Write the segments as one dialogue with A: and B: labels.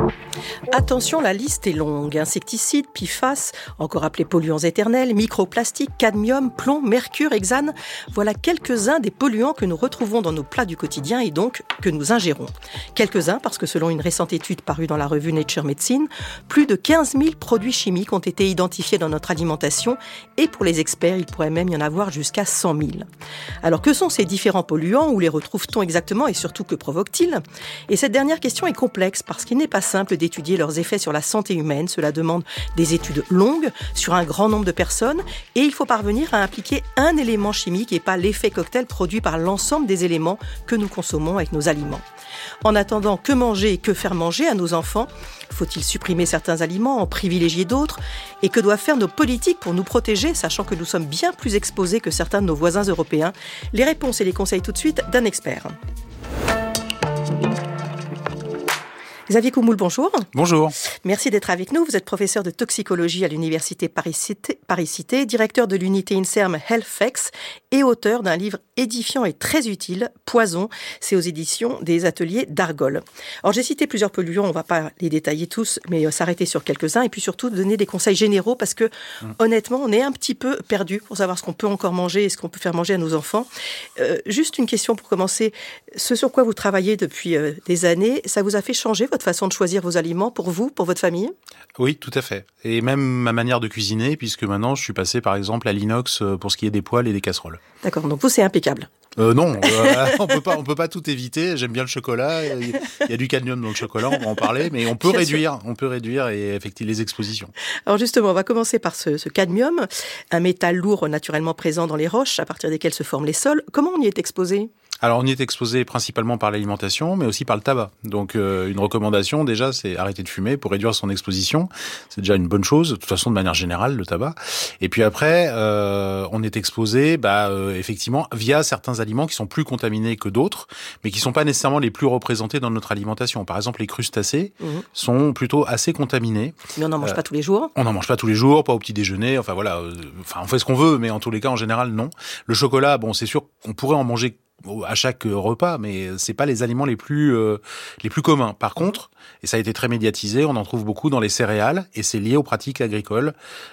A: Attention, la liste est longue. Insecticides, PFAS, encore appelés polluants éternels, microplastiques, cadmium, plomb, mercure, hexane. Voilà quelques-uns des polluants que nous retrouvons dans nos plats du quotidien et donc que nous ingérons. Quelques-uns parce que selon une récente étude parue dans la revue Nature Medicine, plus de 15 000 produits chimiques ont été identifiés dans notre alimentation et pour les experts, il pourrait même y en avoir jusqu'à 100 000. Alors que sont ces différents polluants? Où les retrouve-t-on exactement et surtout que provoquent-ils? Et cette dernière question est complexe parce qu'il n'est pas simple d'étudier leurs effets sur la santé humaine. Cela demande des études longues sur un grand nombre de personnes et il faut parvenir à impliquer un élément chimique et pas l'effet cocktail produit par l'ensemble des éléments que nous consommons avec nos aliments. En attendant, que manger et que faire manger à nos enfants? Faut-il supprimer certains aliments, en privilégier d'autres? Et que doivent faire nos politiques pour nous protéger, sachant que nous sommes bien plus exposés que certains de nos voisins européens? Les réponses et les conseils tout de suite d'un expert. Xavier Coumoul, bonjour.
B: Bonjour.
A: Merci d'être avec nous. Vous êtes professeur de toxicologie à l'université Paris-Cité, directeur de l'unité INSERM HealthFacts et auteur d'un livre édifiant et très utile, Poison. C'est aux éditions des ateliers d'Argol. Alors j'ai cité plusieurs polluants, on ne va pas les détailler tous, mais s'arrêter sur quelques-uns et puis surtout donner des conseils généraux parce que honnêtement, on est un petit peu perdu pour savoir ce qu'on peut encore manger et ce qu'on peut faire manger à nos enfants. Juste une question pour commencer. Ce sur quoi vous travaillez depuis des années, ça vous a fait changer votre façon de choisir vos aliments pour vous, pour votre famille?
B: Oui, tout à fait. Et même ma manière de cuisiner, puisque maintenant je suis passé par exemple à l'inox pour ce qui est des poêles et des casseroles.
A: D'accord, donc vous c'est impeccable.
B: Non, on peut pas tout éviter. J'aime bien le chocolat. Il y a du cadmium dans le chocolat, on va en parler, mais on peut réduire et effectivement les expositions.
A: Alors justement, on va commencer par ce cadmium, un métal lourd naturellement présent dans les roches, à partir desquelles se forment les sols. Comment on y est exposé?
B: Alors, on y est exposé principalement par l'alimentation, mais aussi par le tabac. Donc, une recommandation, déjà, c'est arrêter de fumer pour réduire son exposition. C'est déjà une bonne chose, de toute façon, de manière générale, le tabac. Et puis après, on est exposé, effectivement, via certains aliments qui sont plus contaminés que d'autres, mais qui sont pas nécessairement les plus représentés dans notre alimentation. Par exemple, les crustacés sont plutôt assez contaminés.
A: Mais on n'en mange pas tous les jours?
B: On n'en mange pas tous les jours, pas au petit déjeuner, enfin voilà. On fait ce qu'on veut, mais en tous les cas, en général, non. Le chocolat, bon, c'est sûr qu'on pourrait en manger à chaque repas, mais c'est pas les aliments les plus communs. Par contre, et ça a été très médiatisé, on en trouve beaucoup dans les céréales et c'est lié aux pratiques agricoles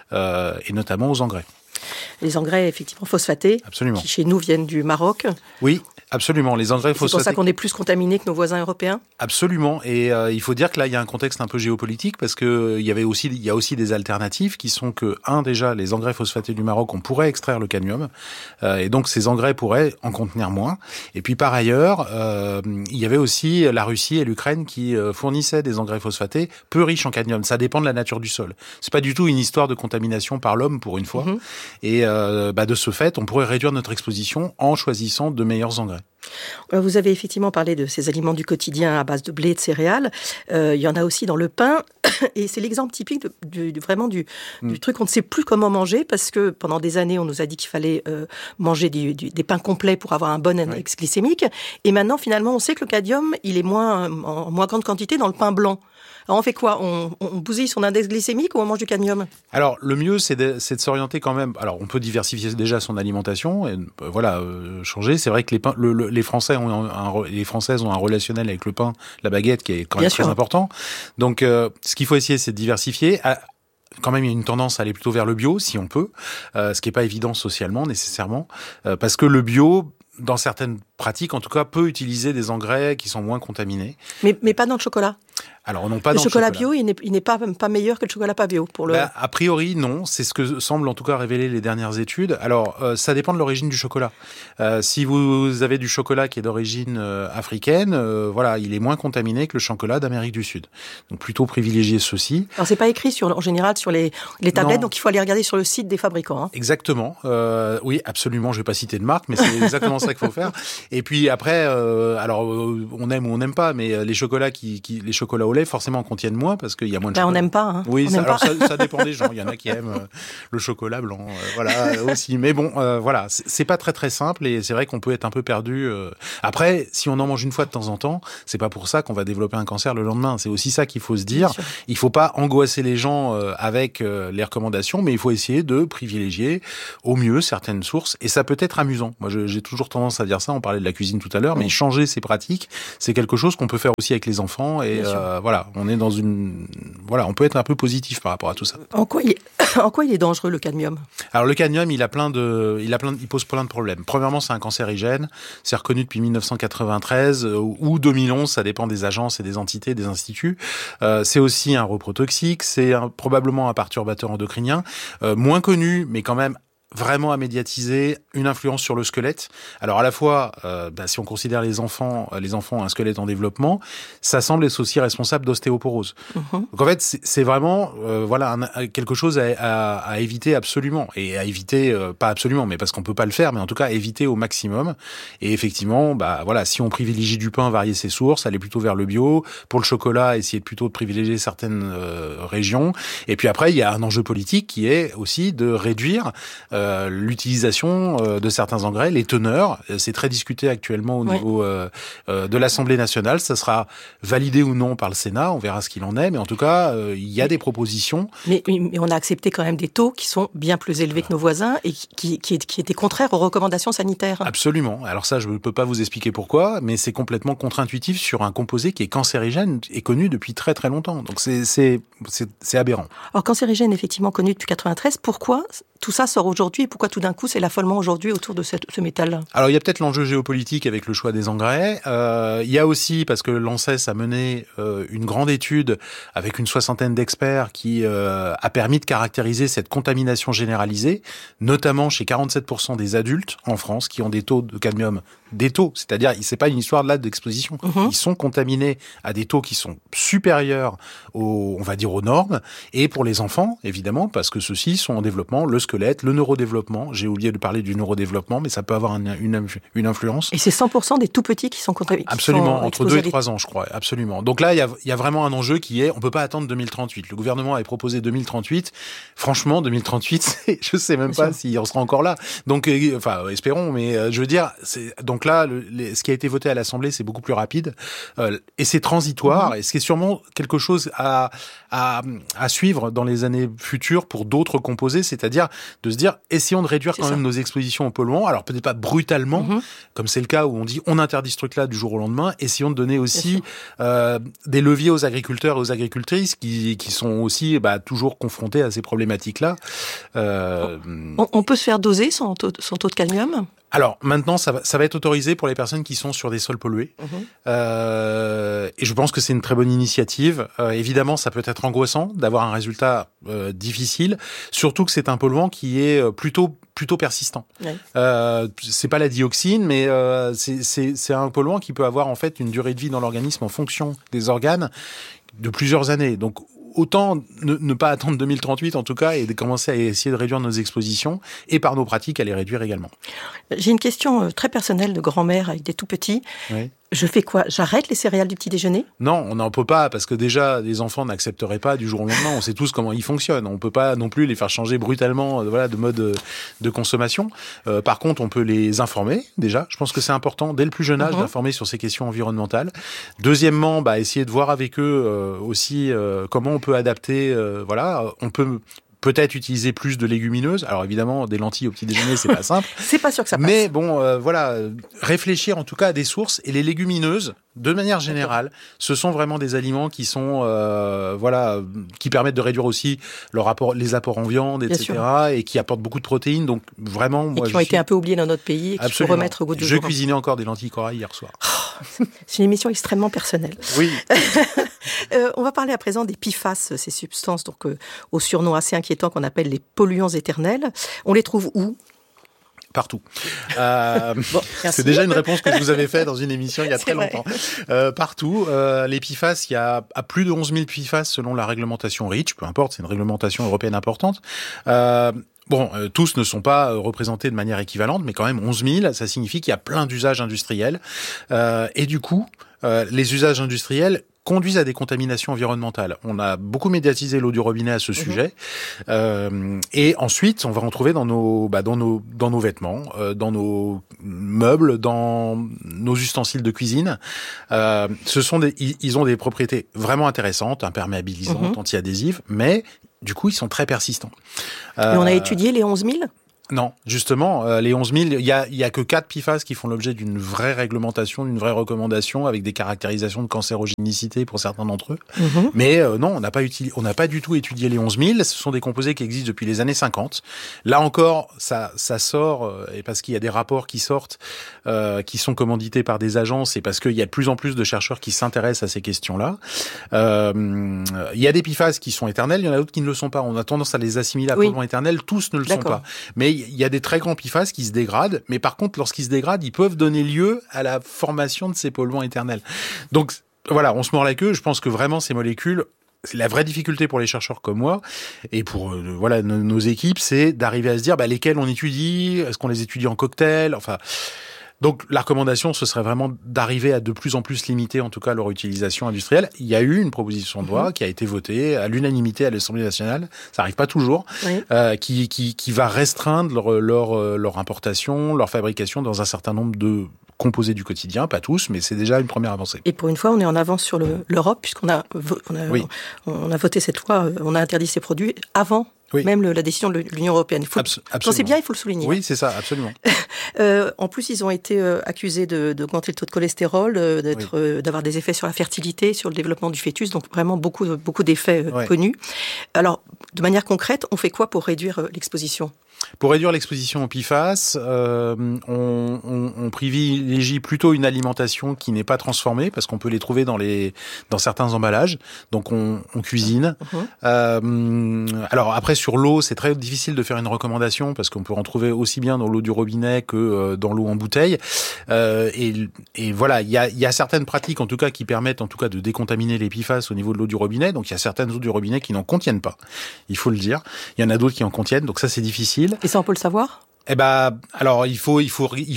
B: et notamment aux engrais.
A: Les engrais effectivement phosphatés,
B: absolument,
A: qui chez nous viennent du Maroc.
B: Oui, absolument. Les engrais phosphatés.
A: C'est pour ça qu'on est plus contaminés que nos voisins européens.
B: Absolument. Et il faut dire que là, il y a un contexte un peu géopolitique parce que il y a aussi des alternatives qui sont que déjà les engrais phosphatés du Maroc, on pourrait extraire le cadmium et donc ces engrais pourraient en contenir moins. Et puis par ailleurs, il y avait aussi la Russie et l'Ukraine qui fournissaient des engrais phosphatés peu riches en cadmium. Ça dépend de la nature du sol. C'est pas du tout une histoire de contamination par l'homme pour une fois. Et de ce fait, on pourrait réduire notre exposition en choisissant de meilleurs engrais.
A: Vous avez effectivement parlé de ces aliments du quotidien à base de blé et de céréales. Il y en a aussi dans le pain. Et c'est l'exemple typique du truc qu'on ne sait plus comment manger parce que pendant des années, on nous a dit qu'il fallait manger des pains complets pour avoir un bon index glycémique. Et maintenant, finalement, on sait que le cadmium, il est en moins grande quantité dans le pain blanc. Alors on fait quoi? On bousille son index glycémique ou on mange du cadmium? Alors
B: le mieux c'est de s'orienter quand même. Alors on peut diversifier déjà son alimentation et changer. C'est vrai que les Français les Françaises ont un relationnel avec le pain, la baguette qui est quand même très important. Donc ce qu'il faut essayer c'est de diversifier. Quand même, il y a une tendance à aller plutôt vers le bio, si on peut, ce qui n'est pas évident socialement nécessairement, parce que le bio, dans certaines pratiques, en tout cas, peut utiliser des engrais qui sont moins contaminés.
A: Mais pas dans le chocolat?
B: Alors, non, pas dans le
A: chocolat bio, il n'est pas meilleur que le chocolat pas bio pour le.
B: A priori, non. C'est ce que semblent en tout cas révéler les dernières études. Alors, ça dépend de l'origine du chocolat. Si vous avez du chocolat qui est d'origine africaine, il est moins contaminé que le chocolat d'Amérique du Sud. Donc, plutôt privilégier ceci.
A: Alors, c'est pas écrit en général sur les tablettes, donc il faut aller regarder sur le site des fabricants. Hein.
B: Exactement. Oui, absolument. Je vais pas citer de marque, mais c'est exactement ça qu'il faut faire. Et puis après, on aime ou on n'aime pas, mais les chocolats les chocolats au lait forcément contiennent moins parce qu'il y a moins de chocolat.
A: On n'aime pas. Hein.
B: Oui, ça dépend des gens. Il y en a qui aiment le chocolat blanc, aussi. Mais bon, c'est pas très très simple et c'est vrai qu'on peut être un peu perdu. Après, si on en mange une fois de temps en temps, c'est pas pour ça qu'on va développer un cancer le lendemain. C'est aussi ça qu'il faut se dire. Il faut pas angoisser les gens avec les recommandations, mais il faut essayer de privilégier au mieux certaines sources et ça peut être amusant. Moi, j'ai toujours tendance à dire ça. On parlait de la cuisine tout à l'heure, mais changer ses pratiques, c'est quelque chose qu'on peut faire aussi avec les enfants et voilà, on est dans on peut être un peu positif par rapport à tout ça.
A: En quoi il est dangereux, le cadmium ?
B: Alors le cadmium, il pose plein de problèmes. Premièrement, c'est un cancérigène, c'est reconnu depuis 1993 ou 2011, ça dépend des agences et des entités, des instituts. C'est aussi un reprotoxique, c'est probablement un perturbateur endocrinien, moins connu, mais quand même vraiment à médiatiser, une influence sur le squelette. Alors à la fois, si on considère les enfants ont un squelette en développement, ça semble être aussi responsable d'ostéoporose. Donc en fait, c'est vraiment quelque chose à éviter absolument, et à éviter pas absolument, mais parce qu'on peut pas le faire, mais en tout cas éviter au maximum. Et effectivement, si on privilégie du pain, varier ses sources, aller plutôt vers le bio. Pour le chocolat, essayer plutôt de privilégier certaines régions. Et puis après, il y a un enjeu politique qui est aussi de réduire l'utilisation de certains engrais, les teneurs. C'est très discuté actuellement au niveau de l'Assemblée nationale. Ça sera validé ou non par le Sénat. On verra ce qu'il en est. Mais en tout cas, il y a des propositions.
A: Mais on a accepté quand même des taux qui sont bien plus élevés que nos voisins et qui étaient contraires aux recommandations sanitaires.
B: Absolument. Alors ça, je ne peux pas vous expliquer pourquoi, mais c'est complètement contre-intuitif sur un composé qui est cancérigène et connu depuis très très longtemps. Donc c'est aberrant.
A: Alors cancérigène, effectivement connu depuis 1993, pourquoi tout ça sort aujourd'hui et pourquoi tout d'un coup c'est l'affolement aujourd'hui autour de ce métal ?
B: Alors il y a peut-être l'enjeu géopolitique avec le choix des engrais. Il y a aussi, parce que l'ANSES a mené une grande étude avec une 60aine d'experts qui a permis de caractériser cette contamination généralisée, notamment chez 47% des adultes en France qui ont des taux de cadmium, c'est-à-dire c'est pas une histoire là d'exposition. Ils sont contaminés à des taux qui sont supérieurs aux normes. Et pour les enfants, évidemment, parce que ceux-ci sont en développement, le squelette, le neurodéveloppement. J'ai oublié de parler du neurodéveloppement, mais ça peut avoir une influence.
A: Et c'est 100% des tout-petits qui sont contaminés.
B: Absolument, entre 2 et 3 ans, je crois. Absolument. Donc là, il y a vraiment un enjeu qui est, on peut pas attendre 2038. Le gouvernement avait proposé 2038. Franchement, 2038, je sais même pas si on sera encore là. Donc, espérons, mais je veux dire, donc là, ce qui a été voté à l'Assemblée, c'est beaucoup plus rapide et c'est transitoire. Et c'est sûrement quelque chose à suivre dans les années futures pour d'autres composés, c'est-à-dire de se dire, essayons de réduire quand même nos expositions aux polluants. Alors peut-être pas brutalement, comme c'est le cas où on dit on interdit ce truc-là du jour au lendemain. Essayons de donner aussi des leviers aux agriculteurs et aux agricultrices qui sont aussi toujours confrontés à ces problématiques-là.
A: On peut se faire doser son taux de cadmium ?
B: Alors maintenant, ça va être autorisé pour les personnes qui sont sur des sols pollués. Et je pense que c'est une très bonne initiative. Évidemment, ça peut être angoissant d'avoir un résultat difficile, surtout que c'est un polluant qui est plutôt persistant. C'est pas la dioxine, mais c'est un polluant qui peut avoir en fait une durée de vie dans l'organisme en fonction des organes de plusieurs années. Donc autant ne pas attendre 2038 en tout cas et de commencer à essayer de réduire nos expositions et par nos pratiques à les réduire également.
A: J'ai une question très personnelle de grand-mère avec des tout-petits. Oui. Je fais quoi ? J'arrête les céréales du petit déjeuner ?
B: Non, on n'en peut pas parce que déjà les enfants n'accepteraient pas du jour au lendemain. On sait tous comment ils fonctionnent. On peut pas non plus les faire changer brutalement, de mode de consommation. Par contre, on peut les informer déjà. Je pense que c'est important dès le plus jeune âge d'informer sur ces questions environnementales. Deuxièmement, essayer de voir avec eux aussi comment on peut adapter. On peut peut-être utiliser plus de légumineuses. Alors évidemment, des lentilles au petit déjeuner, c'est pas simple.
A: C'est pas sûr que ça passe.
B: Mais bon, réfléchir en tout cas à des sources. Et les légumineuses, de manière générale, ce sont vraiment des aliments qui sont, qui permettent de réduire aussi les apports en viande, etc. Et qui apportent beaucoup de protéines. Donc vraiment, moi,
A: qui ont été un peu oubliés dans notre pays et qu'il faut remettre au goût du jour.
B: Je cuisinais encore des lentilles corail hier soir.
A: C'est une émission extrêmement personnelle.
B: Oui.
A: On va parler à présent des PFAS, ces substances au surnom assez inquiétant qu'on appelle les polluants éternels. On les trouve où ?
B: Partout. C'est déjà une réponse que je vous avais faite dans une émission il y a très longtemps. Partout. Les PFAS, il y a plus de 11 000 PFAS selon la réglementation REACH, peu importe, c'est une réglementation européenne importante. Tous ne sont pas représentés de manière équivalente, mais quand même 11 000, ça signifie qu'il y a plein d'usages industriels. Et du coup, les usages industriels conduisent à des contaminations environnementales. On a beaucoup médiatisé l'eau du robinet à ce sujet. Et ensuite, on va en trouver dans nos vêtements, dans nos meubles, dans nos ustensiles de cuisine. Ils ont des propriétés vraiment intéressantes, imperméabilisantes, anti-adhésives, mais du coup, ils sont très persistants.
A: Et on a étudié les 11 000 ?
B: Non, justement, les 11 000, il y a que 4 PFAS qui font l'objet d'une vraie réglementation, d'une vraie recommandation, avec des caractérisations de cancérogénicité pour certains d'entre eux. Mais non, on n'a pas du tout étudié les 11 000. Ce sont des composés qui existent depuis les années 50. Là encore, ça sort, et parce qu'il y a des rapports qui sortent, qui sont commandités par des agences, et parce qu'il y a de plus en plus de chercheurs qui s'intéressent à ces questions-là. Il y a des PFAS qui sont éternels, il y en a d'autres qui ne le sont pas. On a tendance à les assimiler à polluants éternels, tous ne le sont pas. Mais il y a des très grands PFAS qui se dégradent, mais par contre, lorsqu'ils se dégradent, ils peuvent donner lieu à la formation de ces polluants éternels. Donc voilà, on se mord la queue. Je pense que vraiment ces molécules, c'est la vraie difficulté pour les chercheurs comme moi et pour nos équipes, c'est d'arriver à se dire lesquels on étudie, est-ce qu'on les étudie en cocktail, enfin. Donc la recommandation, ce serait vraiment d'arriver à de plus en plus limiter, en tout cas, leur utilisation industrielle. Il y a eu une proposition de loi qui a été votée à l'unanimité à l'Assemblée nationale, ça arrive pas toujours, qui va restreindre leur importation, leur fabrication dans un certain nombre de composés du quotidien, pas tous, mais c'est déjà une première avancée.
A: Et pour une fois, on est en avance sur l'Europe, puisqu'on a voté cette loi, on a interdit ces produits avant même la décision de l'Union européenne. Quand c'est bien, il faut le souligner.
B: Oui, c'est ça, absolument.
A: En plus, ils ont été accusés d'augmenter le taux de cholestérol, d'avoir des effets sur la fertilité, sur le développement du fœtus, donc vraiment beaucoup d'effets connus. Alors, de manière concrète, on fait quoi pour réduire l'exposition ?
B: Pour réduire l'exposition aux PFAS, on privilégie plutôt une alimentation qui n'est pas transformée, parce qu'on peut les trouver dans certains emballages. Donc on cuisine. Alors après, sur l'eau, c'est très difficile de faire une recommandation, parce qu'on peut en trouver aussi bien dans l'eau du robinet que dans l'eau en bouteille. Et voilà, il y a certaines pratiques, en tout cas, qui permettent en tout cas de décontaminer les PFAS au niveau de l'eau du robinet. Donc il y a certaines eaux du robinet qui n'en contiennent pas, il faut le dire. Il y en a d'autres qui en contiennent, donc ça c'est difficile.
A: Et ça, on peut le savoir ?
B: Alors il faut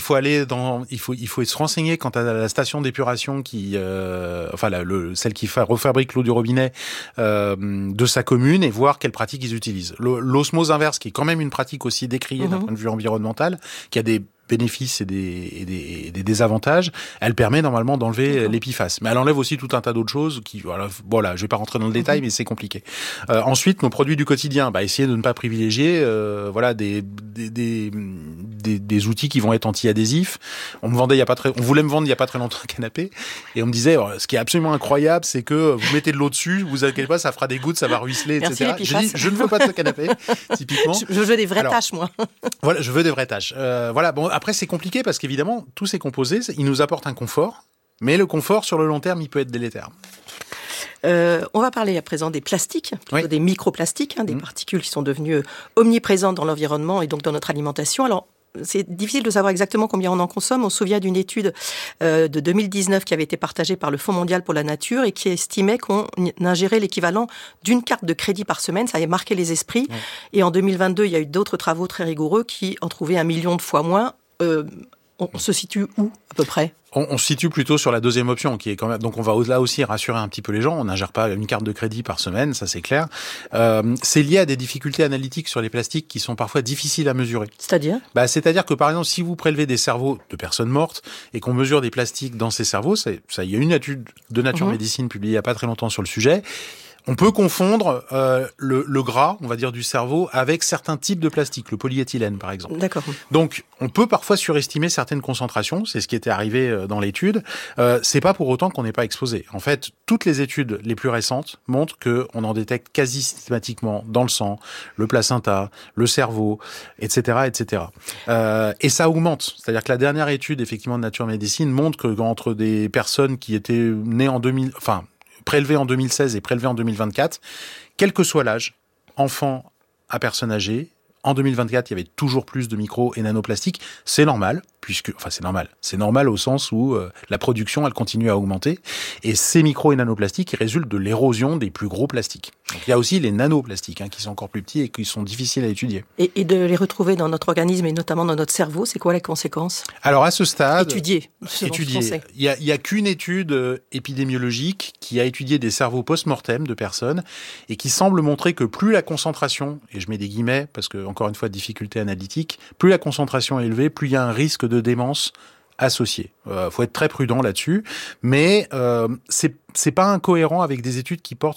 B: se renseigner quant à la station d'épuration celle qui refabrique l'eau du robinet de sa commune, et voir quelles pratiques ils utilisent. L'osmose inverse, qui est quand même une pratique aussi décriée d'un point de vue environnemental, qui a des bénéfices et des désavantages, elle permet normalement d'enlever les PFAS. Mais elle enlève aussi tout un tas d'autres choses qui, voilà, je vais pas rentrer dans le détail, mais c'est compliqué. Ensuite, nos produits du quotidien, essayer de ne pas privilégier, des outils qui vont être anti-adhésifs. On voulait me vendre il y a pas très longtemps un canapé, et on me disait, ce qui est absolument incroyable, c'est que vous mettez de l'eau dessus, vous inquiétez pas, ça fera des gouttes, ça va ruisseler, etc.
A: Merci, je dis,
B: je ne veux pas de ce canapé, typiquement.
A: Je veux des vraies tâches, moi.
B: Voilà, je veux des vraies tâches. Après, c'est compliqué parce qu'évidemment, tous ces composés, ils nous apportent un confort, mais le confort, sur le long terme, il peut être délétère.
A: On va parler à présent des plastiques, des microplastiques, des particules qui sont devenues omniprésentes dans l'environnement et donc dans notre alimentation. Alors, c'est difficile de savoir exactement combien on en consomme. On se souvient d'une étude de 2019 qui avait été partagée par le Fonds mondial pour la nature et qui estimait qu'on ingérait l'équivalent d'une carte de crédit par semaine. Ça avait marqué les esprits. Et en 2022, il y a eu d'autres travaux très rigoureux qui en trouvaient 1 million de fois moins. On se situe où, à peu près ?
B: On se situe plutôt sur la deuxième option, qui est quand même. Donc on va là aussi rassurer un petit peu les gens. On n'ingère pas une carte de crédit par semaine, ça c'est clair. C'est lié à des difficultés analytiques sur les plastiques qui sont parfois difficiles à mesurer.
A: C'est-à-dire ?
B: C'est-à-dire que par exemple, si vous prélevez des cerveaux de personnes mortes et qu'on mesure des plastiques dans ces cerveaux, il y a une étude de Nature Médecine publiée il y a pas très longtemps sur le sujet. On peut confondre le gras, on va dire, du cerveau avec certains types de plastique, le polyéthylène par exemple.
A: D'accord. Donc
B: on peut parfois surestimer certaines concentrations, c'est ce qui était arrivé dans l'étude. C'est pas pour autant qu'on n'est pas exposé. En fait, toutes les études les plus récentes montrent qu'on en détecte quasi systématiquement dans le sang, le placenta, le cerveau, etc., etc. Et ça augmente. C'est-à-dire que la dernière étude effectivement de Nature Médecine montre que entre des personnes qui étaient nées en prélevés en 2016 et prélevés en 2024, quel que soit l'âge, enfant à personne âgée, en 2024, il y avait toujours plus de micro et nanoplastiques. C'est normal, c'est normal au sens où la production, elle continue à augmenter. Et ces micro et nanoplastiques, ils résultent de l'érosion des plus gros plastiques. Donc il y a aussi les nanoplastiques, qui sont encore plus petits et qui sont difficiles à étudier.
A: Et de les retrouver dans notre organisme et notamment dans notre cerveau, c'est quoi les conséquences ?
B: Alors à ce stade...
A: Étudier.
B: Il y a qu'une étude épidémiologique qui a étudié des cerveaux post-mortem de personnes et qui semble montrer que plus la concentration, et je mets des guillemets parce que, encore une fois, difficulté analytique, plus la concentration est élevée, plus il y a un risque de démence associé. Faut être très prudent là-dessus, mais c'est pas incohérent avec des études qui portent sur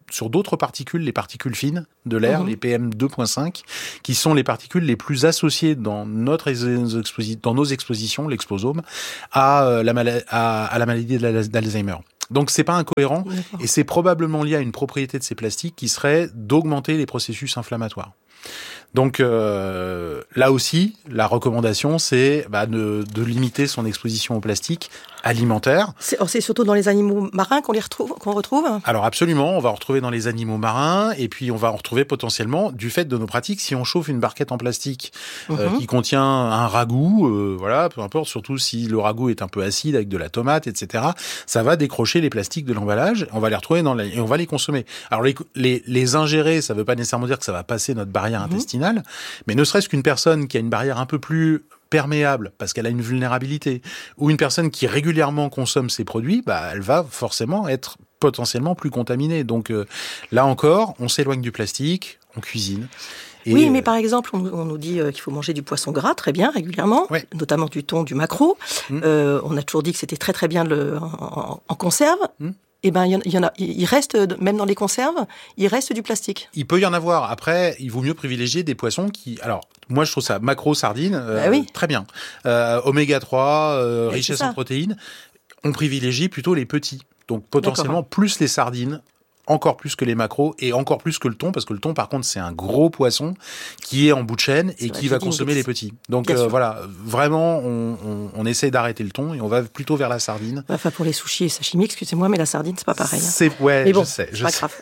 B: sur d'autres particules, les particules fines de l'air, les PM2.5, qui sont les particules les plus associées dans nos expositions, l'exposome, à la maladie d'Alzheimer. Donc c'est pas incohérent, et c'est probablement lié à une propriété de ces plastiques qui serait d'augmenter les processus inflammatoires. Donc là aussi, la recommandation, c'est de limiter son exposition au plastique alimentaire.
A: C'est surtout dans les animaux marins qu'on retrouve.
B: Alors absolument, on va en retrouver dans les animaux marins, et puis on va en retrouver potentiellement du fait de nos pratiques. Si on chauffe une barquette en plastique qui contient un ragoût, peu importe, surtout si le ragoût est un peu acide avec de la tomate, etc., ça va décrocher les plastiques de l'emballage. On va les retrouver et on va les consommer. Alors les ingérer, ça veut pas nécessairement dire que ça va passer notre barrière intestinale, mais ne serait-ce qu'une personne qui a une barrière un peu plus perméable parce qu'elle a une vulnérabilité, ou une personne qui régulièrement consomme ces produits, elle va forcément être potentiellement plus contaminée. Donc là encore, on s'éloigne du plastique, on cuisine.
A: Oui, mais par exemple, on nous dit qu'il faut manger du poisson gras très bien, régulièrement, notamment du thon, du maquereau. On a toujours dit que c'était très très bien en conserve. Eh ben, il reste, même dans les conserves, il reste du plastique.
B: Il peut y en avoir. Après, il vaut mieux privilégier des poissons qui... Alors, moi, je trouve ça maquereau, sardine, très bien. Oméga 3, richesse en protéines. On privilégie plutôt les petits. Donc, potentiellement, plus les sardines, encore plus que les maquereaux et encore plus que le thon, parce que le thon, par contre, c'est un gros poisson qui est en bout de chaîne et qui va consommer les petits. Donc voilà, vraiment, on essaie d'arrêter le thon et on va plutôt vers la sardine.
A: Enfin, pour les sushis et sashimi, excusez-moi, mais la sardine, c'est pas pareil.
B: Mais bon,
A: je sais.
B: Grave.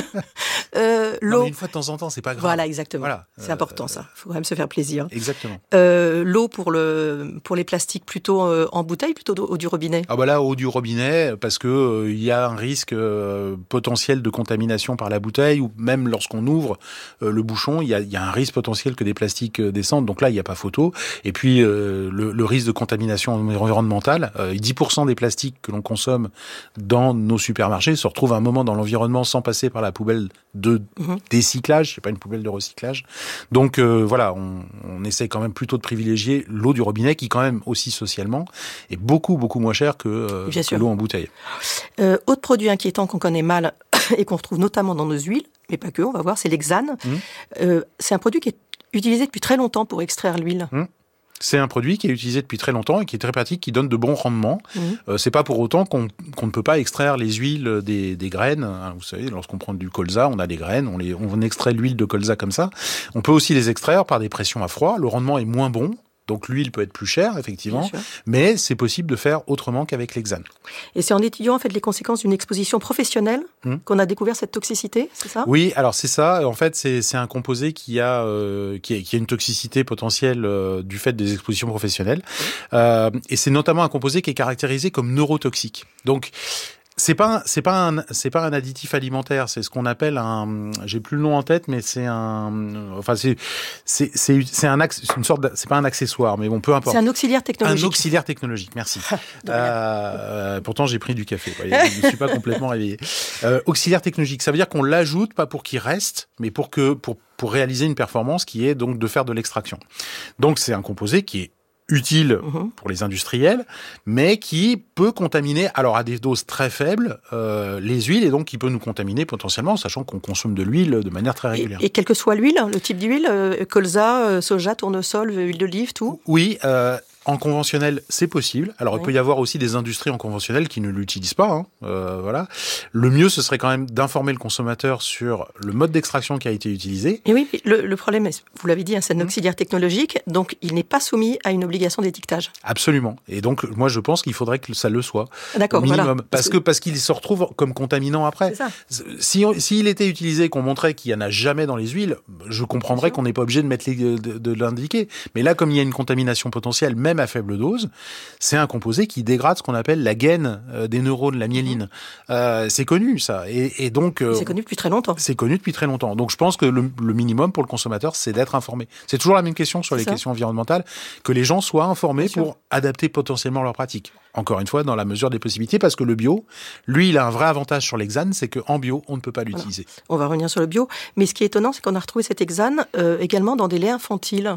A: L'eau.
B: Non, mais une fois de temps en temps, c'est pas grave.
A: Voilà, exactement. Voilà. C'est important, ça. Il faut quand même se faire plaisir.
B: Exactement.
A: L'eau pour les plastiques, plutôt en bouteille, plutôt eau du robinet.
B: Ah là, eau du robinet, parce que il y a un risque potentiel de contamination par la bouteille, ou même lorsqu'on ouvre le bouchon, il y a un risque potentiel que des plastiques descendent. Donc là, il n'y a pas photo. Et puis, le risque de contamination environnementale, 10% des plastiques que l'on consomme dans nos supermarchés se retrouvent à un moment dans l'environnement sans passer par la poubelle de décyclage, c'est pas une poubelle de recyclage. Donc voilà, on essaie quand même plutôt de privilégier l'eau du robinet, qui quand même aussi socialement est beaucoup moins cher que l'eau en bouteille.
A: Autre produit inquiétant qu'on connaît mal et qu'on retrouve notamment dans nos huiles, mais pas que, on va voir, c'est l'hexane. C'est un produit qui est utilisé depuis très longtemps pour extraire l'huile.
B: C'est un produit qui est utilisé depuis très longtemps et qui est très pratique, qui donne de bons rendements. C'est pas pour autant qu'on ne peut pas extraire les huiles des graines. Vous savez, lorsqu'on prend du colza, on a des graines, on extrait l'huile de colza comme ça. On peut aussi les extraire par des pressions à froid. Le rendement est moins bon. Donc l'huile peut être plus chère, effectivement, mais c'est possible de faire autrement qu'avec l'hexane. Et
A: c'est en étudiant en fait les conséquences d'une exposition professionnelle qu'on a découvert cette toxicité, c'est ça ?
B: Oui, alors c'est ça. En fait, c'est un composé qui a une toxicité potentielle du fait des expositions professionnelles, et c'est notamment un composé qui est caractérisé comme neurotoxique. Donc c'est pas un additif alimentaire, c'est ce qu'on appelle j'ai plus le nom en tête, mais c'est une sorte c'est pas un accessoire, mais bon, peu importe.
A: C'est un auxiliaire technologique.
B: Un auxiliaire technologique, merci. Pourtant j'ai pris du café, je ne suis pas complètement réveillé. Auxiliaire technologique, ça veut dire qu'on l'ajoute pas pour qu'il reste, mais pour réaliser une performance qui est donc de faire de l'extraction. Donc c'est un composé qui est utile pour les industriels, mais qui peut contaminer, alors à des doses très faibles, les huiles, et donc qui peut nous contaminer potentiellement, sachant qu'on consomme de l'huile de manière très régulière.
A: Et quelle que soit l'huile, le type d'huile, colza, soja, tournesol, huile d'olive, tout ?
B: Oui, en conventionnel, c'est possible. Alors, il peut y avoir aussi des industries en conventionnel qui ne l'utilisent pas. Voilà. Le mieux, ce serait quand même d'informer le consommateur sur le mode d'extraction qui a été utilisé.
A: Et oui, le problème, vous l'avez dit, c'est un auxiliaire technologique, donc il n'est pas soumis à une obligation d'étiquetage.
B: Absolument. Et donc, moi, je pense qu'il faudrait que ça le soit.
A: D'accord,
B: au minimum.
A: Voilà.
B: Parce qu'il se retrouve comme contaminant après.
A: C'est ça.
B: S'il était utilisé, qu'on montrait qu'il n'y en a jamais dans les huiles, je comprendrais qu'on n'est pas obligé de l'indiquer. Mais là, comme il y a une contamination potentielle, même à faible dose, c'est un composé qui dégrade ce qu'on appelle la gaine des neurones, la myéline. C'est connu, ça. Et donc,
A: c'est connu depuis très longtemps.
B: C'est connu depuis très longtemps. Donc, je pense que le minimum pour le consommateur, c'est d'être informé. C'est toujours la même question sur les questions environnementales, que les gens soient informés pour adapter potentiellement leurs pratiques. Encore une fois, dans la mesure des possibilités, parce que le bio, lui, il a un vrai avantage sur l'hexane, c'est qu'en bio, on ne peut pas l'utiliser.
A: Voilà. On va revenir sur le bio. Mais ce qui est étonnant, c'est qu'on a retrouvé cet hexane également dans des laits infantiles.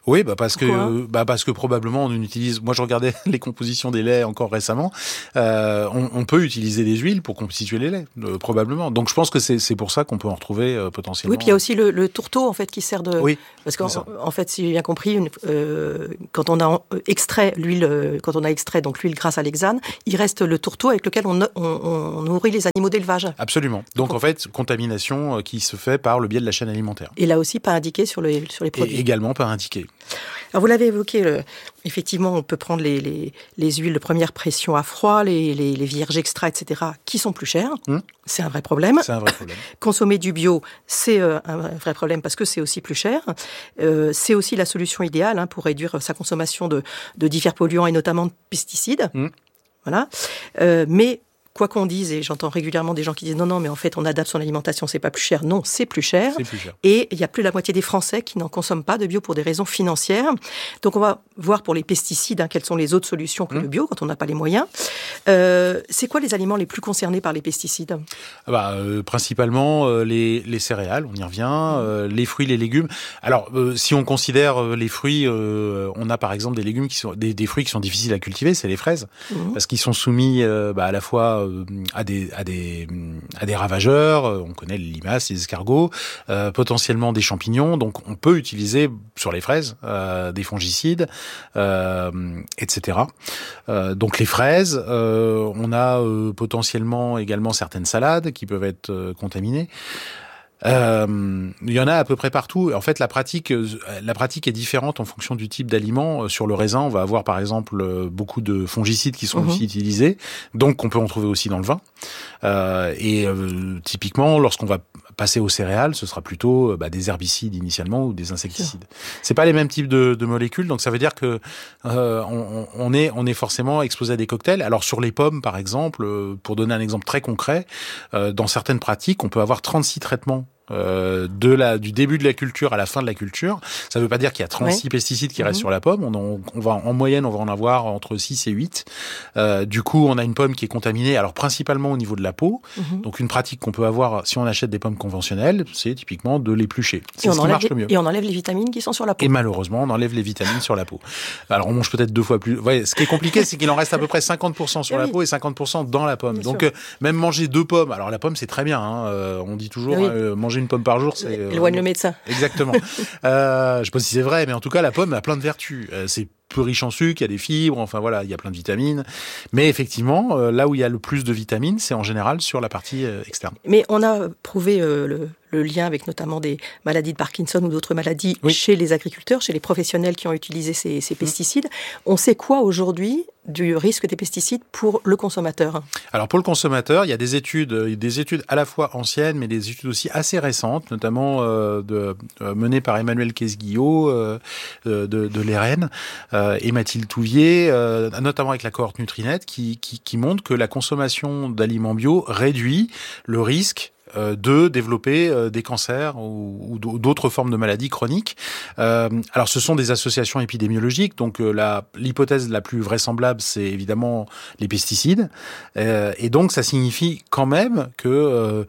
B: Oui, parce que probablement on utilise. Moi, je regardais les compositions des laits encore récemment. On peut utiliser des huiles pour constituer les laits, probablement. Donc, je pense que c'est pour ça qu'on peut en retrouver potentiellement.
A: Oui, puis il y a aussi le tourteau en fait qui sert de.
B: Oui.
A: Parce qu'en fait, si j'ai bien compris, quand on a extrait l'huile, donc l'huile grâce à l'hexane, il reste le tourteau avec lequel on nourrit les animaux d'élevage.
B: Absolument. Donc en fait, contamination qui se fait par le biais de la chaîne alimentaire.
A: Et là aussi, pas indiqué sur les produits.
B: Et également pas indiqué.
A: Alors vous l'avez évoqué, effectivement, on peut prendre les huiles de première pression à froid, les vierges extra, etc., qui sont plus chères. C'est un vrai problème.
B: C'est un vrai problème.
A: Consommer du bio, c'est un vrai problème parce que c'est aussi plus cher. C'est aussi la solution idéale pour réduire sa consommation de divers polluants et notamment de pesticides. Voilà. Mais quoi qu'on dise, et j'entends régulièrement des gens qui disent non, mais en fait, on adapte son alimentation, c'est pas plus cher. Non, c'est plus cher.
B: C'est plus cher.
A: Et il y a plus de la moitié des Français qui n'en consomment pas de bio pour des raisons financières. Donc, on va voir pour les pesticides, quelles sont les autres solutions que le bio quand on n'a pas les moyens. C'est quoi les aliments les plus concernés par les pesticides ?
B: Principalement les céréales, on y revient, les fruits, les légumes. Alors, si on considère les fruits, on a par exemple des légumes qui sont des fruits qui sont difficiles à cultiver, c'est les fraises, parce qu'ils sont soumis à la fois à des ravageurs, on connaît les limaces, les escargots, potentiellement des champignons, donc on peut utiliser sur les fraises des fongicides, etc. Donc les fraises, on a potentiellement également certaines salades qui peuvent être contaminées. Il y en a à peu près partout. En fait, la pratique est différente en fonction du type d'aliment. Sur le raisin, on va avoir par exemple beaucoup de fongicides qui sont aussi utilisés, donc on peut en trouver aussi dans le vin. Typiquement, lorsqu'on va passer aux céréales, ce sera plutôt des herbicides initialement ou des insecticides. C'est pas les mêmes types de molécules, donc ça veut dire que on est forcément exposé à des cocktails. Alors sur les pommes, par exemple, pour donner un exemple très concret, dans certaines pratiques, on peut avoir 36 traitements du début de la culture à la fin de la culture. Ça veut pas dire qu'il y a 36 pesticides qui restent sur la pomme. On va en moyenne, on va en avoir entre 6 et 8. Du coup, on a une pomme qui est contaminée, alors principalement au niveau de la peau. Donc une pratique qu'on peut avoir si on achète des pommes conventionnelles, c'est typiquement de l'éplucher. C'est ce qui marche le mieux.
A: Et on enlève les vitamines qui sont sur la peau.
B: Et malheureusement, on enlève les vitamines sur la peau. Alors on mange peut-être 2 fois plus. Ouais, ce qui est compliqué, c'est qu'il en reste à peu près 50% sur la peau et 50% dans la pomme. Donc même manger 2 pommes. Alors la pomme, c'est très bien. On dit toujours manger une pomme par jour, c'est
A: éloigne le médecin.
B: Exactement. Je sais pas si c'est vrai, mais en tout cas, la pomme a plein de vertus. C'est peu riche en sucre, il y a des fibres, enfin voilà, il y a plein de vitamines. Mais effectivement, là où il y a le plus de vitamines, c'est en général sur la partie externe.
A: Mais on a prouvé le lien avec notamment des maladies de Parkinson ou d'autres maladies chez les agriculteurs, chez les professionnels qui ont utilisé ces pesticides. On sait quoi aujourd'hui du risque des pesticides pour le consommateur ? Alors
B: pour le consommateur, il y a des études à la fois anciennes, mais des études aussi assez récentes, notamment menées par Emmanuel Quesguillot de l'ERN et Mathilde Touvier, notamment avec la cohorte Nutrinet, qui montre que la consommation d'aliments bio réduit le risque de développer des cancers ou d'autres formes de maladies chroniques. Alors, ce sont des associations épidémiologiques, donc l'hypothèse la plus vraisemblable, c'est évidemment les pesticides. Et donc, ça signifie quand même que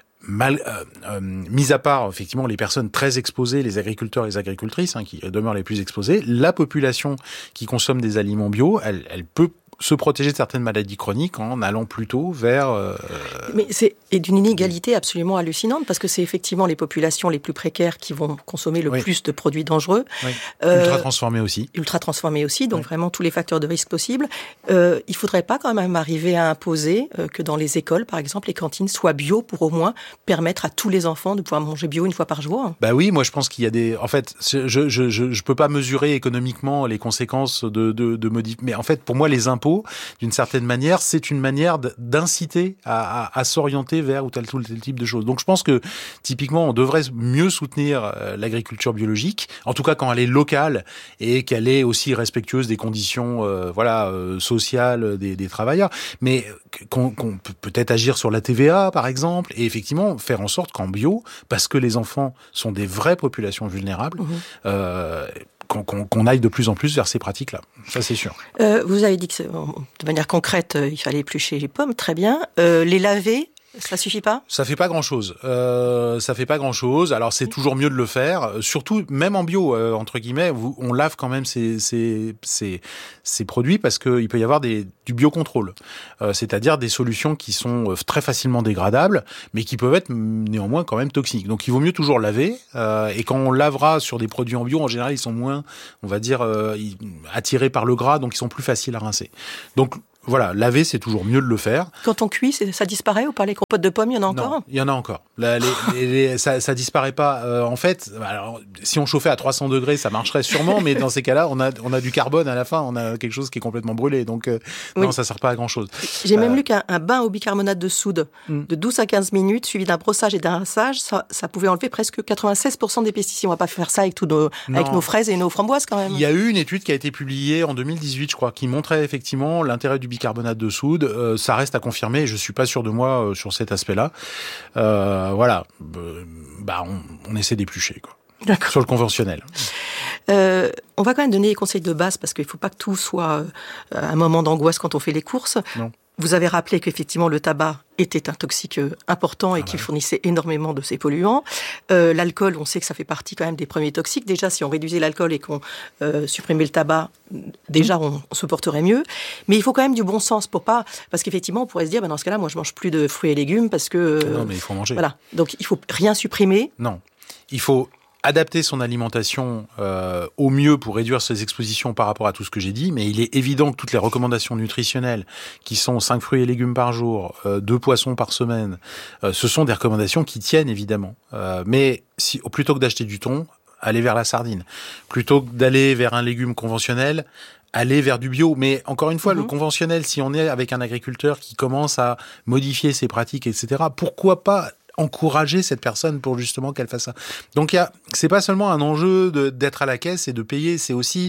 B: mis à part effectivement les personnes très exposées, les agriculteurs et les agricultrices qui demeurent les plus exposés, la population qui consomme des aliments bio, elle peut se protéger de certaines maladies chroniques en allant plutôt vers...
A: Mais c'est d'une inégalité absolument hallucinante, parce que c'est effectivement les populations les plus précaires qui vont consommer le plus de produits dangereux.
B: Ultra transformés aussi.
A: Ultra transformés aussi, donc vraiment tous les facteurs de risque possibles. Il faudrait pas quand même arriver à imposer que dans les écoles, par exemple, les cantines soient bio pour au moins permettre à tous les enfants de pouvoir manger bio une fois par jour.
B: Bah oui, moi je pense qu'il y a des... En fait, je peux pas mesurer économiquement les conséquences de modifier... Mais en fait, pour moi, les impôts, d'une certaine manière, c'est une manière d'inciter à s'orienter vers ou tel type de choses. Donc je pense que typiquement on devrait mieux soutenir l'agriculture biologique, en tout cas quand elle est locale et qu'elle est aussi respectueuse des conditions sociales des travailleurs, mais qu'on peut peut-être agir sur la TVA par exemple, et effectivement faire en sorte qu'en bio, parce que les enfants sont des vraies populations vulnérables, qu'on aille de plus en plus vers ces pratiques-là. Ça, c'est sûr.
A: Vous avez dit que, de manière concrète, il fallait éplucher les pommes, très bien. Les laver, Ça suffit pas ?
B: Ça fait pas grand-chose. Alors c'est toujours mieux de le faire, surtout même en bio entre guillemets. On lave quand même ces produits parce que il peut y avoir du biocontrôle, c'est-à-dire des solutions qui sont très facilement dégradables, mais qui peuvent être néanmoins quand même toxiques. Donc il vaut mieux toujours laver. Et quand on lavera sur des produits en bio, en général, ils sont moins, on va dire, attirés par le gras, donc ils sont plus faciles à rincer. Donc voilà, laver, c'est toujours mieux de le faire.
A: Quand on cuit, ça disparaît ou pas? Les compotes de pommes, il y en a encore?
B: Non, il y en a encore. Ça disparaît pas. En fait, alors, si on chauffait à 300 degrés, ça marcherait sûrement, mais dans ces cas-là, on a du carbone à la fin, on a quelque chose qui est complètement brûlé. Donc, non, ça sert pas à grand-chose.
A: J'ai même lu qu'un bain au bicarbonate de soude de 12 à 15 minutes, suivi d'un brossage et d'un rinçage, ça pouvait enlever presque 96% des pesticides. On va pas faire ça avec avec nos fraises et nos framboises quand même.
B: Il y a eu une étude qui a été publiée en 2018, je crois, qui montrait effectivement l'intérêt du bicarbonate de soude. Ça reste à confirmer. Je suis pas sûr de moi sur cet aspect-là. Voilà. On essaie d'éplucher, quoi.
A: D'accord.
B: Sur le conventionnel.
A: On va quand même donner des conseils de base parce qu'il faut pas que tout soit un moment d'angoisse quand on fait les courses.
B: Non.
A: Vous avez rappelé qu'effectivement le tabac était un toxique important et qu'il fournissait énormément de ces polluants. L'alcool, on sait que ça fait partie quand même des premiers toxiques. Déjà, si on réduisait l'alcool et qu'on supprimait le tabac, déjà on se porterait mieux. Mais il faut quand même du bon sens parce qu'effectivement on pourrait se dire, dans ce cas-là, moi je mange plus de fruits et légumes parce que...
B: non, mais il faut manger.
A: Voilà. Donc il faut rien supprimer.
B: Non. Il faut adapter son alimentation au mieux pour réduire ses expositions par rapport à tout ce que j'ai dit, mais il est évident que toutes les recommandations nutritionnelles qui sont 5 fruits et légumes par jour, 2 poissons par semaine, ce sont des recommandations qui tiennent évidemment. Mais plutôt que d'acheter du thon, allez vers la sardine. Plutôt que d'aller vers un légume conventionnel, aller vers du bio. Mais encore une fois, le conventionnel, si on est avec un agriculteur qui commence à modifier ses pratiques, etc., pourquoi pas encourager cette personne pour justement qu'elle fasse ça. Donc c'est pas seulement un enjeu d'être à la caisse et de payer, c'est aussi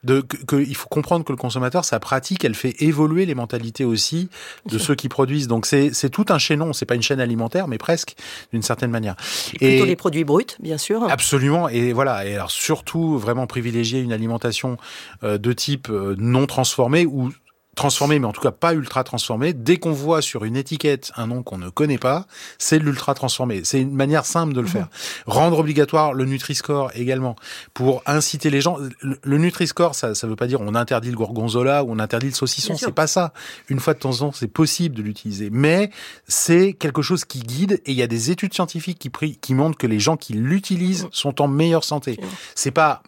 B: il faut comprendre que le consommateur, sa pratique, elle fait évoluer les mentalités aussi de ceux qui produisent. Donc c'est tout un chaînon, c'est pas une chaîne alimentaire, mais presque d'une certaine manière.
A: Et plutôt les produits bruts, bien sûr.
B: Absolument. Et voilà. Et alors surtout vraiment privilégier une alimentation de type non transformée ou transformé, mais en tout cas pas ultra transformé. Dès qu'on voit sur une étiquette un nom qu'on ne connaît pas, c'est de l'ultra transformé. C'est une manière simple de le faire. Rendre obligatoire le Nutri-Score également pour inciter les gens. Le Nutri-Score, ça veut pas dire on interdit le gorgonzola ou on interdit le saucisson. C'est pas ça. Une fois de temps en temps, c'est possible de l'utiliser, mais c'est quelque chose qui guide. Et il y a des études scientifiques qui montrent que les gens qui l'utilisent sont en meilleure santé. C'est pas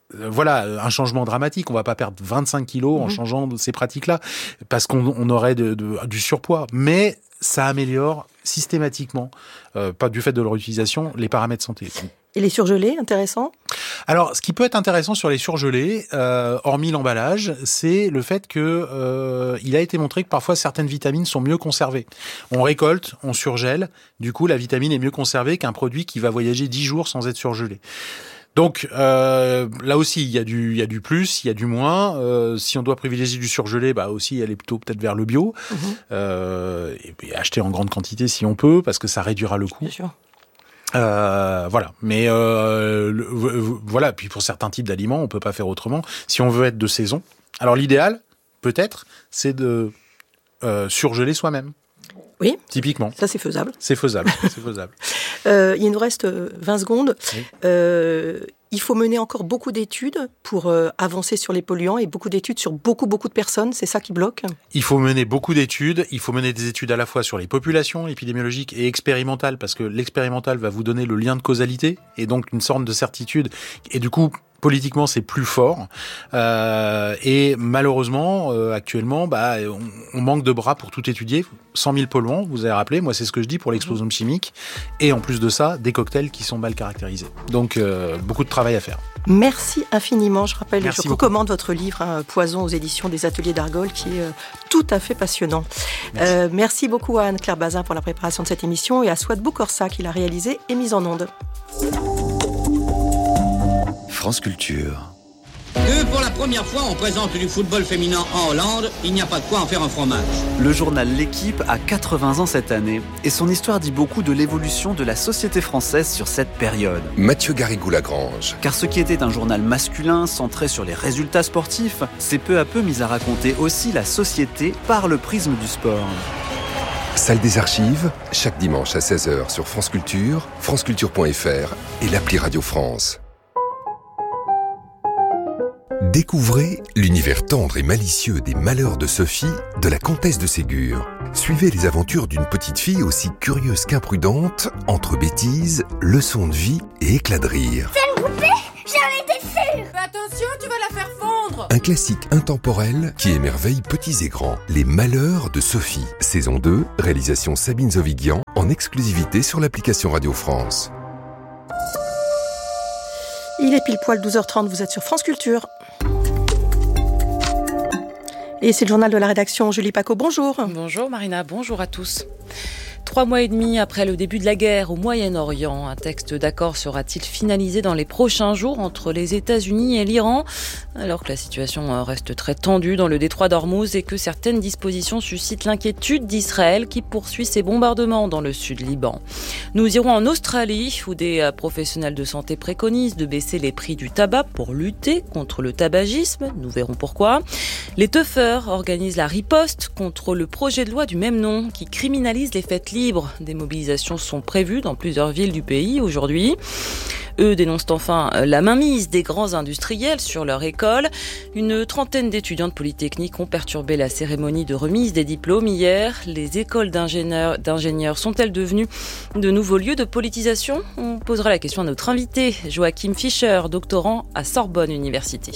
B: un changement dramatique. On va pas perdre 25 kilos en changeant ces pratiques-là parce qu'on aurait du surpoids. Mais ça améliore systématiquement, pas du fait de leur utilisation, les paramètres santé.
A: Et les surgelés, intéressant?
B: Alors, ce qui peut être intéressant sur les surgelés, hormis l'emballage, c'est le fait que il a été montré que parfois certaines vitamines sont mieux conservées. On récolte, on surgèle, du coup la vitamine est mieux conservée qu'un produit qui va voyager 10 jours sans être surgelé. Donc là aussi il y a du plus, il y a du moins. Si on doit privilégier du surgelé, aussi aller plutôt peut-être vers le bio et acheter en grande quantité si on peut, parce que ça réduira le coût.
A: Bien sûr.
B: Voilà. Mais voilà. Puis pour certains types d'aliments, on peut pas faire autrement. Si on veut être de saison, alors l'idéal peut-être c'est de surgeler soi-même.
A: Oui.
B: Typiquement.
A: Ça, c'est faisable.
B: C'est faisable.
A: Il nous reste 20 secondes. Oui. Il faut mener encore beaucoup d'études pour avancer sur les polluants et beaucoup d'études sur beaucoup de personnes. C'est ça qui bloque?
B: Il faut mener beaucoup d'études. Il faut mener des études à la fois sur les populations épidémiologiques et expérimentales, parce que l'expérimental va vous donner le lien de causalité et donc une sorte de certitude. Et du coup, politiquement, c'est plus fort. Et malheureusement, actuellement, on manque de bras pour tout étudier. 100 000 polluants, vous avez rappelé, moi c'est ce que je dis pour l'explosion chimique. Et en plus de ça, des cocktails qui sont mal caractérisés. Donc, beaucoup de travail à faire.
A: Merci infiniment. Je rappelle,
B: Merci
A: je recommande votre livre, Poison, aux éditions des Ateliers d'Argol, qui est tout à fait passionnant. Merci beaucoup à Anne-Claire Bazin pour la préparation de cette émission et à Souad Boukorsa qui l'a réalisée et mise en onde.
C: France Culture.
D: Que pour la première fois on présente du football féminin en Hollande, il n'y a pas de quoi en faire un fromage.
C: Le journal L'Équipe a 80 ans cette année et son histoire dit beaucoup de l'évolution de la société française sur cette période.
E: Mathieu Garrigou-Lagrange.
C: Car ce qui était un journal masculin centré sur les résultats sportifs s'est peu à peu mis à raconter aussi la société par le prisme du sport.
E: Salle des archives, chaque dimanche à 16h sur France Culture, franceculture.fr et l'appli Radio France. Découvrez l'univers tendre et malicieux des malheurs de Sophie de la comtesse de Ségur. Suivez les aventures d'une petite fille aussi curieuse qu'imprudente, entre bêtises, leçons de vie et éclats de rire.
F: C'est une poupée ? J'en étais sûre !
G: Attention, tu vas la faire fondre !
E: Un classique intemporel qui émerveille petits et grands. Les malheurs de Sophie. Saison 2, réalisation Sabine Zovigian, en exclusivité sur l'application Radio France.
A: Il est pile poil 12h30, vous êtes sur France Culture. Et c'est le journal de la rédaction, Julie Paco, bonjour.
H: Bonjour Marina, bonjour à tous. 3 mois et demi après le début de la guerre au Moyen-Orient, un texte d'accord sera-t-il finalisé dans les prochains jours entre les États-Unis et l'Iran, alors que la situation reste très tendue dans le détroit d'Ormuz et que certaines dispositions suscitent l'inquiétude d'Israël qui poursuit ses bombardements dans le sud Liban. Nous irons en Australie où des professionnels de santé préconisent de baisser les prix du tabac pour lutter contre le tabagisme. Nous verrons pourquoi. Les teufeurs organisent la riposte contre le projet de loi du même nom qui criminalise les fêtes libres. Des mobilisations sont prévues dans plusieurs villes du pays aujourd'hui. Eux dénoncent enfin la mainmise des grands industriels sur leur école. Une trentaine d'étudiants de Polytechnique ont perturbé la cérémonie de remise des diplômes hier. Les écoles d'ingénieurs sont-elles devenues de nouveaux lieux de politisation ? On posera la question à notre invité, Joachim Fischer, doctorant à Sorbonne Université.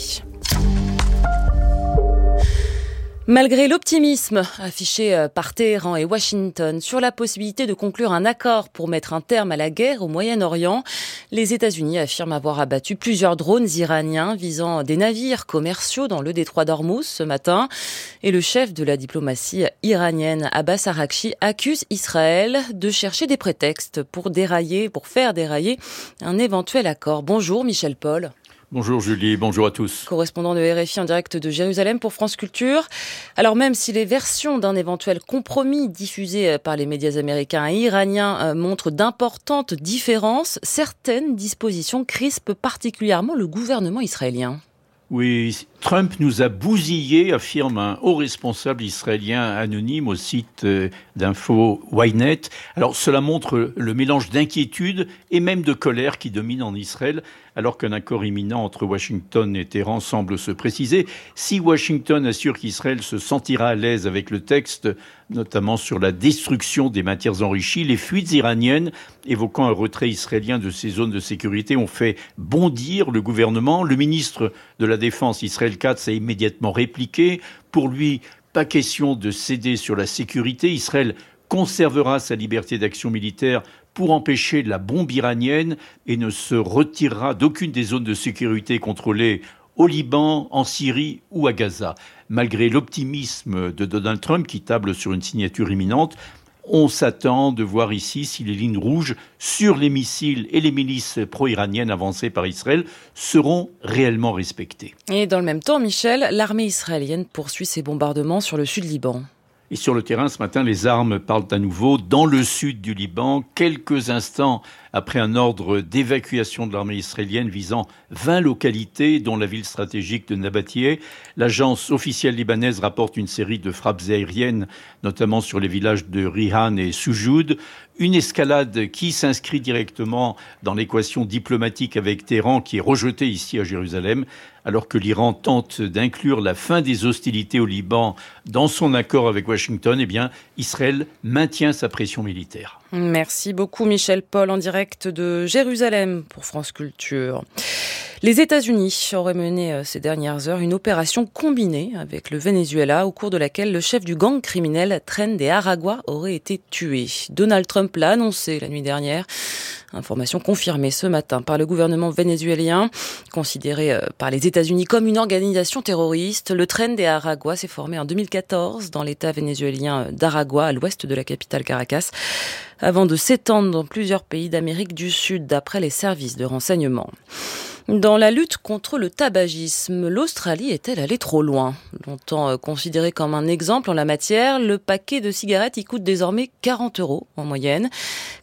H: Malgré l'optimisme affiché par Téhéran et Washington sur la possibilité de conclure un accord pour mettre un terme à la guerre au Moyen-Orient, les États-Unis affirment avoir abattu plusieurs drones iraniens visant des navires commerciaux dans le détroit d'Ormuz ce matin. Et le chef de la diplomatie iranienne, Abbas Araghchi, accuse Israël de chercher des prétextes pour faire dérailler un éventuel accord. Bonjour Michel Paul.
I: Bonjour Julie, bonjour à tous.
H: Correspondant de RFI en direct de Jérusalem pour France Culture. Alors même si les versions d'un éventuel compromis diffusées par les médias américains et iraniens montrent d'importantes différences, certaines dispositions crispent particulièrement le gouvernement israélien.
I: Oui, Trump nous a bousillés, affirme un haut responsable israélien anonyme au site d'info Ynet. Alors cela montre le mélange d'inquiétude et même de colère qui domine en Israël, alors qu'un accord imminent entre Washington et Téhéran semble se préciser. Si Washington assure qu'Israël se sentira à l'aise avec le texte, notamment sur la destruction des matières enrichies, les fuites iraniennes évoquant un retrait israélien de ces zones de sécurité ont fait bondir le gouvernement. Le ministre de la Défense, Israël Katz, a immédiatement répliqué. Pour lui, pas question de céder sur la sécurité. Israël conservera sa liberté d'action militaire pour empêcher la bombe iranienne et ne se retirera d'aucune des zones de sécurité contrôlées au Liban, en Syrie ou à Gaza. Malgré l'optimisme de Donald Trump qui table sur une signature imminente, on s'attend de voir ici si les lignes rouges sur les missiles et les milices pro-iraniennes avancées par Israël seront réellement respectées.
H: Et dans le même temps, Michel, l'armée israélienne poursuit ses bombardements sur le sud Liban.
I: Et sur le terrain, ce matin, les armes parlent à nouveau dans le sud du Liban, quelques instants après un ordre d'évacuation de l'armée israélienne visant 20 localités, dont la ville stratégique de Nabatieh. L'agence officielle libanaise rapporte une série de frappes aériennes, notamment sur les villages de Rihan et Soujoud. Une escalade qui s'inscrit directement dans l'équation diplomatique avec Téhéran, qui est rejetée ici à Jérusalem, alors que l'Iran tente d'inclure la fin des hostilités au Liban dans son accord avec Washington. Eh bien, Israël maintient sa pression militaire.
H: Merci beaucoup Michel Paul en direct de Jérusalem pour France Culture. Les États-Unis auraient mené ces dernières heures une opération combinée avec le Venezuela au cours de laquelle le chef du gang criminel Tren de Aragua aurait été tué. Donald Trump l'a annoncé la nuit dernière. Information confirmée ce matin par le gouvernement vénézuélien. Considéré par les États-Unis comme une organisation terroriste, le Tren de Aragua s'est formé en 2014 dans l'état vénézuélien d'Aragua, à l'ouest de la capitale Caracas, avant de s'étendre dans plusieurs pays d'Amérique du Sud, d'après les services de renseignement. Dans la lutte contre le tabagisme, l'Australie est-elle allée trop loin ? Longtemps considéré comme un exemple en la matière, le paquet de cigarettes y coûte désormais 40 € en moyenne.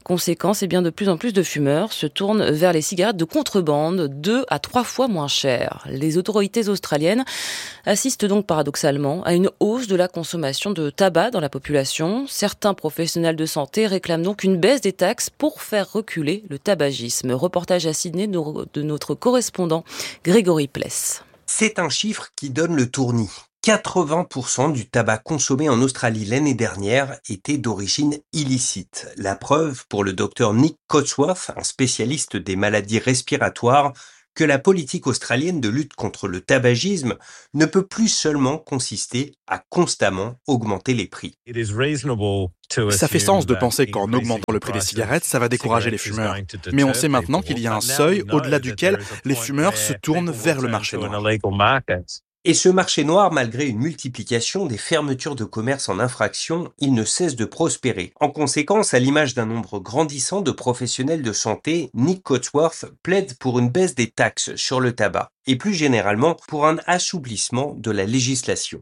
H: Conséquence, eh bien, de plus en plus de fumeurs se tournent vers les cigarettes de contrebande, 2 à 3 fois moins chères. Les autorités australiennes assistent donc paradoxalement à une hausse de la consommation de tabac dans la population. Certains professionnels de santé réclament donc une baisse des taxes pour faire reculer le tabagisme. Reportage à Sydney de notre correspondant Grégory Pless.
J: C'est un chiffre qui donne le tournis. 80% du tabac consommé en Australie l'année dernière était d'origine illicite. La preuve pour le docteur Nick Cotsworth, un spécialiste des maladies respiratoires, que la politique australienne de lutte contre le tabagisme ne peut plus seulement consister à constamment augmenter les prix.
K: Ça fait sens de penser qu'en augmentant le prix des cigarettes, ça va décourager les fumeurs. Mais on sait maintenant qu'il y a un seuil au-delà duquel les fumeurs se tournent vers le marché noir.
J: Et ce marché noir, malgré une multiplication des fermetures de commerces en infraction, il ne cesse de prospérer. En conséquence, à l'image d'un nombre grandissant de professionnels de santé, Nick Cotsworth plaide pour une baisse des taxes sur le tabac et plus généralement pour un assouplissement de la législation.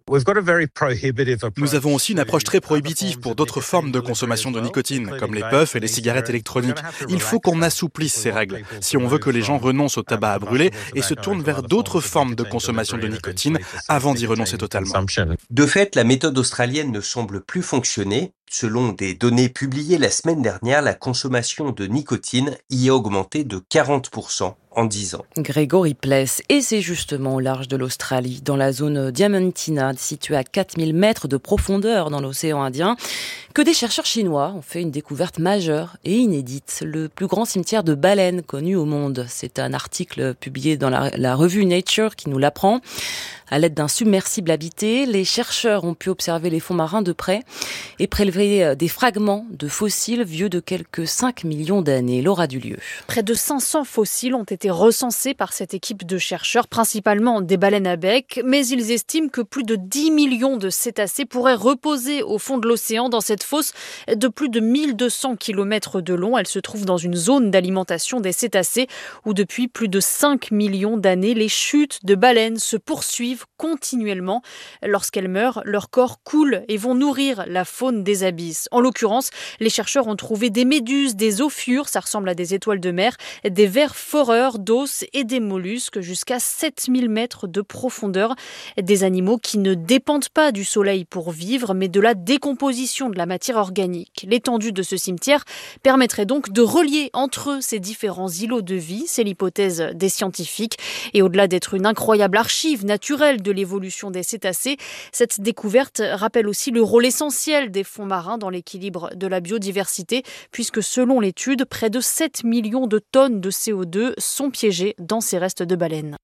K: Nous avons aussi une approche très prohibitive pour d'autres formes de consommation de nicotine, comme les puffs et les cigarettes électroniques. Il faut qu'on assouplisse ces règles si on veut que les gens renoncent au tabac à brûler et se tournent vers d'autres formes de consommation de nicotine avant d'y renoncer totalement.
J: De fait, la méthode australienne ne semble plus fonctionner. Selon des données publiées la semaine dernière, la consommation de nicotine y a augmenté de 40% en 10 ans.
H: Grégory Pless, et c'est justement au large de l'Australie, dans la zone Diamantina, située à 4000 mètres de profondeur dans l'océan Indien, que des chercheurs chinois ont fait une découverte majeure et inédite, le plus grand cimetière de baleines connu au monde. C'est un article publié dans la revue Nature qui nous l'apprend. À l'aide d'un submersible habité, les chercheurs ont pu observer les fonds marins de près et prélever des fragments de fossiles vieux de quelques 5 millions d'années. Laura Dulieu.
L: Près de 500 fossiles ont été recensés par cette équipe de chercheurs, principalement des baleines à bec, mais ils estiment que plus de 10 millions de cétacés pourraient reposer au fond de l'océan dans cette fosse de plus de 1200 km de long. Elle se trouve dans une zone d'alimentation des cétacés où depuis plus de 5 millions d'années, les chutes de baleines se poursuivent continuellement. Lorsqu'elles meurent, leur corps coule et vont nourrir la faune des abysses. En l'occurrence, les chercheurs ont trouvé des méduses, des ophures, ça ressemble à des étoiles de mer, des vers foreurs d'os et des mollusques jusqu'à 7000 mètres de profondeur. Des animaux qui ne dépendent pas du soleil pour vivre, mais de la décomposition de la matière organique. L'étendue de ce cimetière permettrait donc de relier entre eux ces différents îlots de vie. C'est l'hypothèse des scientifiques. Et au-delà d'être une incroyable archive naturelle de l'évolution des cétacés, cette découverte rappelle aussi le rôle essentiel des fonds marins dans l'équilibre de la biodiversité, puisque selon l'étude, près de 7 millions de tonnes de CO2 sont piégées dans ces restes de baleines.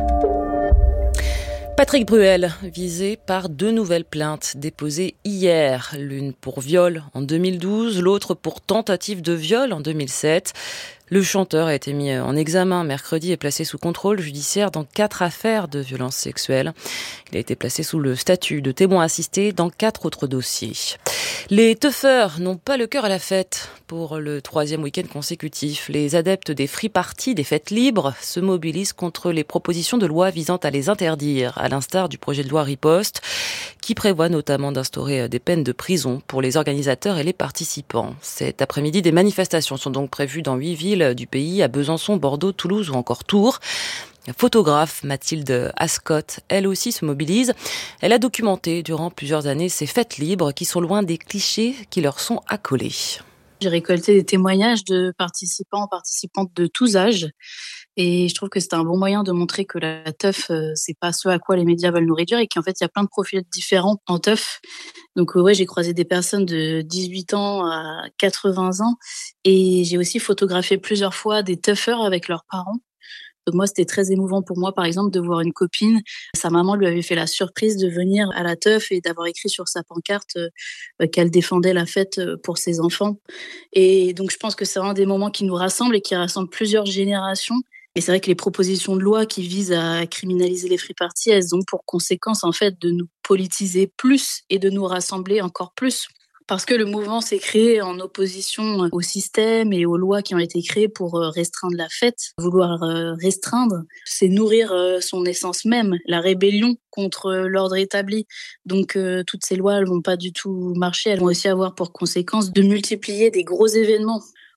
H: Patrick Bruel, visé par 2 nouvelles plaintes déposées hier, l'une pour viol en 2012, l'autre pour tentative de viol en 2007. Le chanteur a été mis en examen mercredi et placé sous contrôle judiciaire dans 4 affaires de violences sexuelles. Il a été placé sous le statut de témoin assisté dans 4 autres dossiers. Les teufeurs n'ont pas le cœur à la fête. Pour le 3e week-end consécutif, les adeptes des free parties, des fêtes libres, se mobilisent contre les propositions de loi visant à les interdire, à l'instar du projet de loi Riposte, qui prévoit notamment d'instaurer des peines de prison pour les organisateurs et les participants. Cet après-midi, des manifestations sont donc prévues dans 8 villes du pays, à Besançon, Bordeaux, Toulouse ou encore Tours. La photographe Mathilde Ascot, elle aussi se mobilise. Elle a documenté durant plusieurs années ces fêtes libres qui sont loin des clichés qui leur sont accolés.
M: J'ai récolté des témoignages de participantes de tous âges. Et je trouve que c'est un bon moyen de montrer que la teuf, c'est pas ce à quoi les médias veulent nous réduire et qu'en fait, il y a plein de profils différents en teuf. Donc ouais, j'ai croisé des personnes de 18 ans à 80 ans et j'ai aussi photographié plusieurs fois des teufeurs avec leurs parents. Donc moi, c'était très émouvant pour moi, par exemple, de voir une copine. Sa maman lui avait fait la surprise de venir à la teuf et d'avoir écrit sur sa pancarte qu'elle défendait la fête pour ses enfants. Et donc, je pense que c'est un des moments qui nous rassemble et qui rassemble plusieurs générations. Et c'est vrai que les propositions de loi qui visent à criminaliser les free parties, elles ont pour conséquence, en fait, de nous politiser plus et de nous rassembler encore plus. Parce que le mouvement s'est créé en opposition au système et aux lois qui ont été créées pour restreindre la fête. Vouloir restreindre, c'est nourrir son essence même, la rébellion contre l'ordre établi. Donc toutes ces lois, elles vont pas du tout marcher. Elles vont aussi avoir pour conséquence de multiplier des gros événements.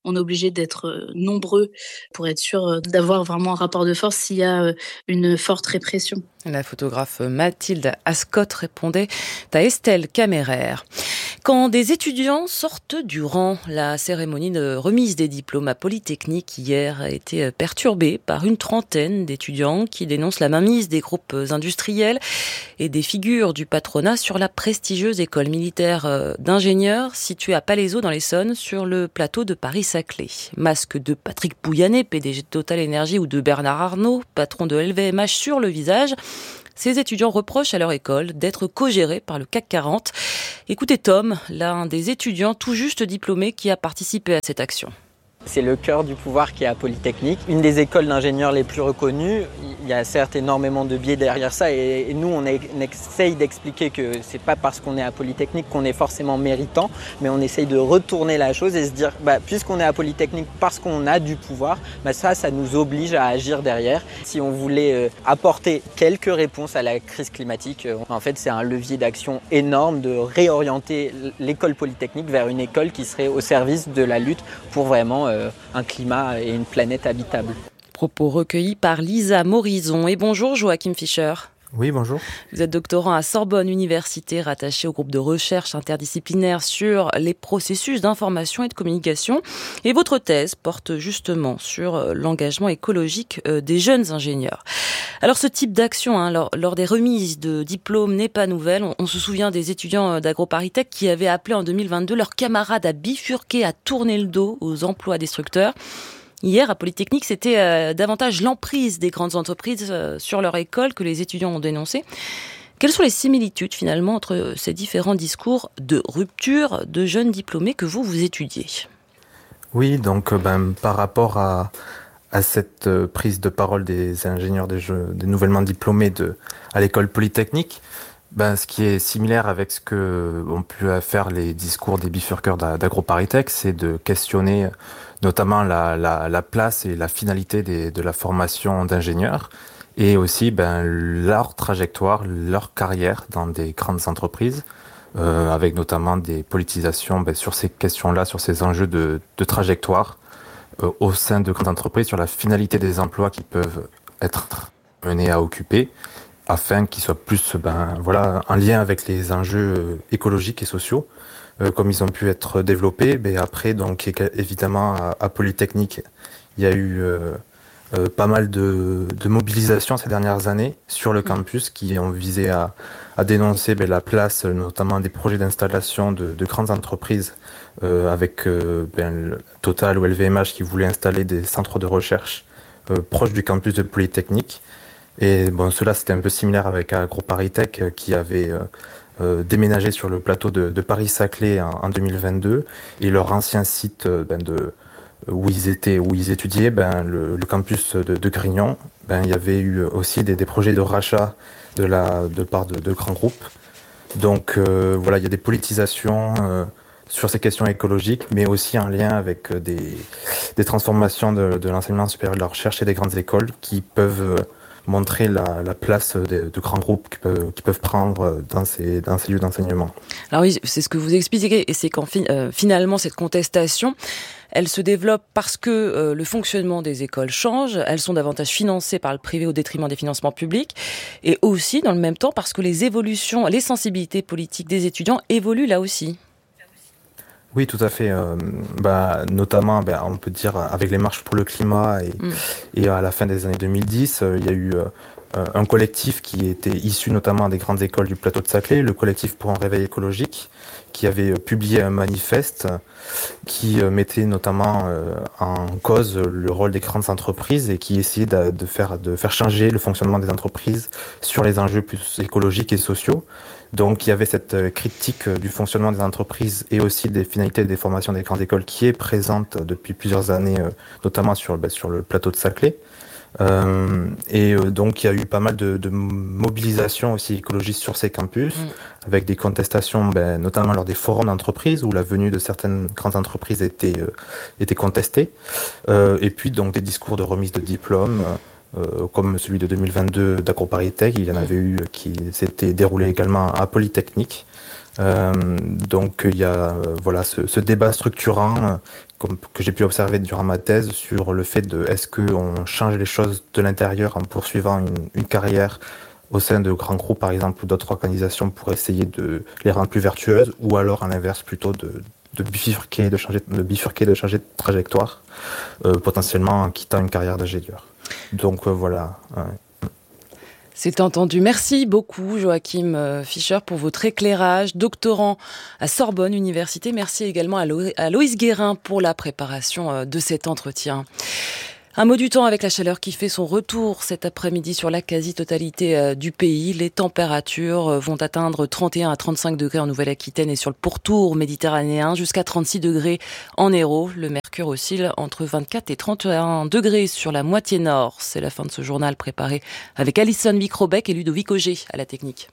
M: on est obligé d'être nombreux pour être sûr d'avoir vraiment un rapport de force s'il y a une forte répression.
H: La photographe Mathilde Ascot répondait à Estelle Caméraire. Quand des étudiants sortent du rang, la cérémonie de remise des diplômes à Polytechnique hier a été perturbée par une trentaine d'étudiants qui dénoncent la mainmise des groupes industriels et des figures du patronat sur la prestigieuse école militaire d'ingénieurs située à Palaiseau dans l'Essonne sur le plateau de Paris-Saclay. Masque de Patrick Pouyanné, PDG de Total Energy, ou de Bernard Arnault, patron de LVMH, sur le visage. Ces étudiants reprochent à leur école d'être co-gérés par le CAC 40. Écoutez Tom, l'un des étudiants tout juste diplômés qui a participé à cette action.
N: C'est le cœur du pouvoir qui est à Polytechnique, une des écoles d'ingénieurs les plus reconnues. Il y a certes énormément de biais derrière ça et nous on essaye d'expliquer que c'est pas parce qu'on est à Polytechnique qu'on est forcément méritant, mais on essaye de retourner la chose et se dire puisqu'on est à Polytechnique parce qu'on a du pouvoir, ça nous oblige à agir derrière. Si on voulait apporter quelques réponses à la crise climatique, en fait c'est un levier d'action énorme de réorienter l'école Polytechnique vers une école qui serait au service de la lutte pour vraiment un climat et une planète habitable.
H: Propos recueillis par Lisa Morison. Et bonjour Joachim Fischer.
O: Oui, bonjour.
H: Vous êtes doctorant à Sorbonne Université, rattaché au groupe de recherche interdisciplinaire sur les processus d'information et de communication. Et votre thèse porte justement sur l'engagement écologique des jeunes ingénieurs. Alors ce type d'action, lors des remises de diplômes, n'est pas nouvelle. On se souvient des étudiants d'AgroParisTech qui avaient appelé en 2022 leurs camarades à bifurquer, à tourner le dos aux emplois destructeurs. Hier, à Polytechnique, c'était davantage l'emprise des grandes entreprises sur leur école que les étudiants ont dénoncé. Quelles sont les similitudes, finalement, entre ces différents discours de rupture de jeunes diplômés que vous étudiez ?
O: Oui, donc par rapport à cette prise de parole des ingénieurs, des nouvellement diplômés à l'école Polytechnique, ce qui est similaire avec ce que ont pu faire les discours des bifurqueurs d'AgroParisTech, c'est de questionner notamment la place et la finalité de la formation d'ingénieurs et aussi leur trajectoire, leur carrière dans des grandes entreprises, avec notamment des politisations sur ces questions-là, sur ces enjeux de trajectoire au sein de grandes entreprises, sur la finalité des emplois qui peuvent être menés à occuper, afin qu'ils soient plus en lien avec les enjeux écologiques et sociaux, comme ils ont pu être développés. Après, donc évidemment, à Polytechnique, il y a eu pas mal de mobilisations ces dernières années sur le campus qui ont visé à dénoncer la place, notamment des projets d'installation de grandes entreprises avec Total ou LVMH qui voulaient installer des centres de recherche proches du campus de Polytechnique. Et cela c'était un peu similaire avec AgroParisTech qui avait déménagé sur le plateau de Paris-Saclay en 2022 et leur ancien site où ils étudiaient, le campus de Grignon, il y avait eu aussi des projets de rachat de part de grands groupes. Donc il y a des politisations sur ces questions écologiques, mais aussi en lien avec des transformations de l'enseignement supérieur de la recherche et des grandes écoles qui peuvent montrer la place de grands groupes qui peuvent prendre dans ces lieux d'enseignement.
H: Alors oui, c'est ce que vous expliquez, et c'est qu'en finalement cette contestation, elle se développe parce que le fonctionnement des écoles change, elles sont davantage financées par le privé au détriment des financements publics, et aussi dans le même temps parce que les évolutions, les sensibilités politiques des étudiants évoluent là aussi.
O: Oui, tout à fait. Notamment, on peut dire, avec les marches pour le climat et à la fin des années 2010, il y a eu un collectif qui était issu notamment des grandes écoles du plateau de Saclay, le collectif pour un réveil écologique, qui avait publié un manifeste qui mettait notamment en cause le rôle des grandes entreprises et qui essayait de faire changer le fonctionnement des entreprises sur les enjeux plus écologiques et sociaux. Donc il y avait cette critique du fonctionnement des entreprises et aussi des finalités des formations des grandes écoles qui est présente depuis plusieurs années, notamment sur le plateau de Saclay. Donc il y a eu pas mal de mobilisations aussi écologistes sur ces campus, avec des contestations, notamment lors des forums d'entreprise où la venue de certaines grandes entreprises était contestée, et puis donc des discours de remise de diplômes, comme celui de 2022 d'AgroParisTech. Il y en avait eu qui s'était déroulé également à Polytechnique, Donc il y a ce débat structurant que j'ai pu observer durant ma thèse sur le fait de est-ce qu'on change les choses de l'intérieur en poursuivant une carrière au sein de grands groupes par exemple ou d'autres organisations pour essayer de les rendre plus vertueuses, ou alors à l'inverse plutôt de bifurquer, de changer de trajectoire, potentiellement en quittant une carrière d'ingénieur. Donc voilà.
H: C'est entendu. Merci beaucoup Joachim Fischer pour votre éclairage. Doctorant à Sorbonne Université. Merci également à Loïs Guérin pour la préparation de cet entretien. Un mot du temps avec la chaleur qui fait son retour cet après-midi sur la quasi-totalité du pays. Les températures vont atteindre 31 à 35 degrés en Nouvelle-Aquitaine et sur le pourtour méditerranéen, jusqu'à 36 degrés en Hérault. Le mercure oscille entre 24 et 31 degrés sur la moitié nord. C'est la fin de ce journal préparé avec Alison Microbec et Ludovic Auger à la technique.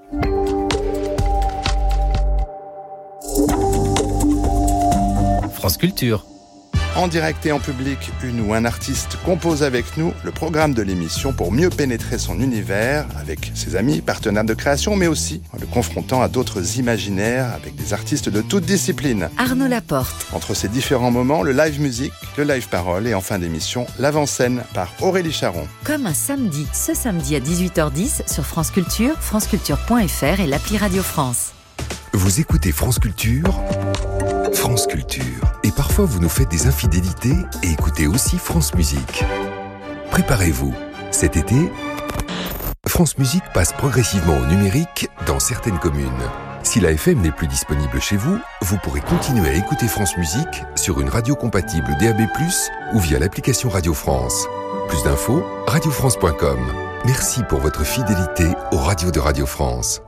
P: France Culture.
Q: En direct et en public, une ou un artiste compose avec nous le programme de l'émission pour mieux pénétrer son univers avec ses amis, partenaires de création, mais aussi en le confrontant à d'autres imaginaires avec des artistes de toutes disciplines.
R: Arnaud Laporte.
Q: Entre ces différents moments, le live musique, le live parole et en fin d'émission, l'avant-scène par Aurélie Charon.
R: Comme un samedi, ce samedi à 18h10 sur France Culture, franceculture.fr et l'appli Radio France.
E: Vous écoutez France Culture, France Culture. Et parfois vous nous faites des infidélités et écoutez aussi France Musique. Préparez-vous. Cet été, France Musique passe progressivement au numérique dans certaines communes. Si la FM n'est plus disponible chez vous, vous pourrez continuer à écouter France Musique sur une radio compatible DAB+, ou via l'application Radio France. Plus d'infos, radiofrance.com. Merci pour votre fidélité aux radios de Radio France.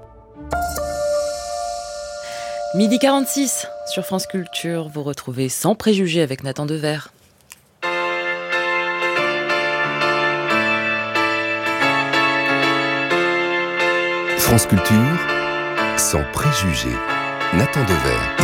H: Midi 46 sur France Culture, vous retrouvez Sans préjugés avec Nathan Dever.
E: France Culture, Sans préjugés, Nathan Dever.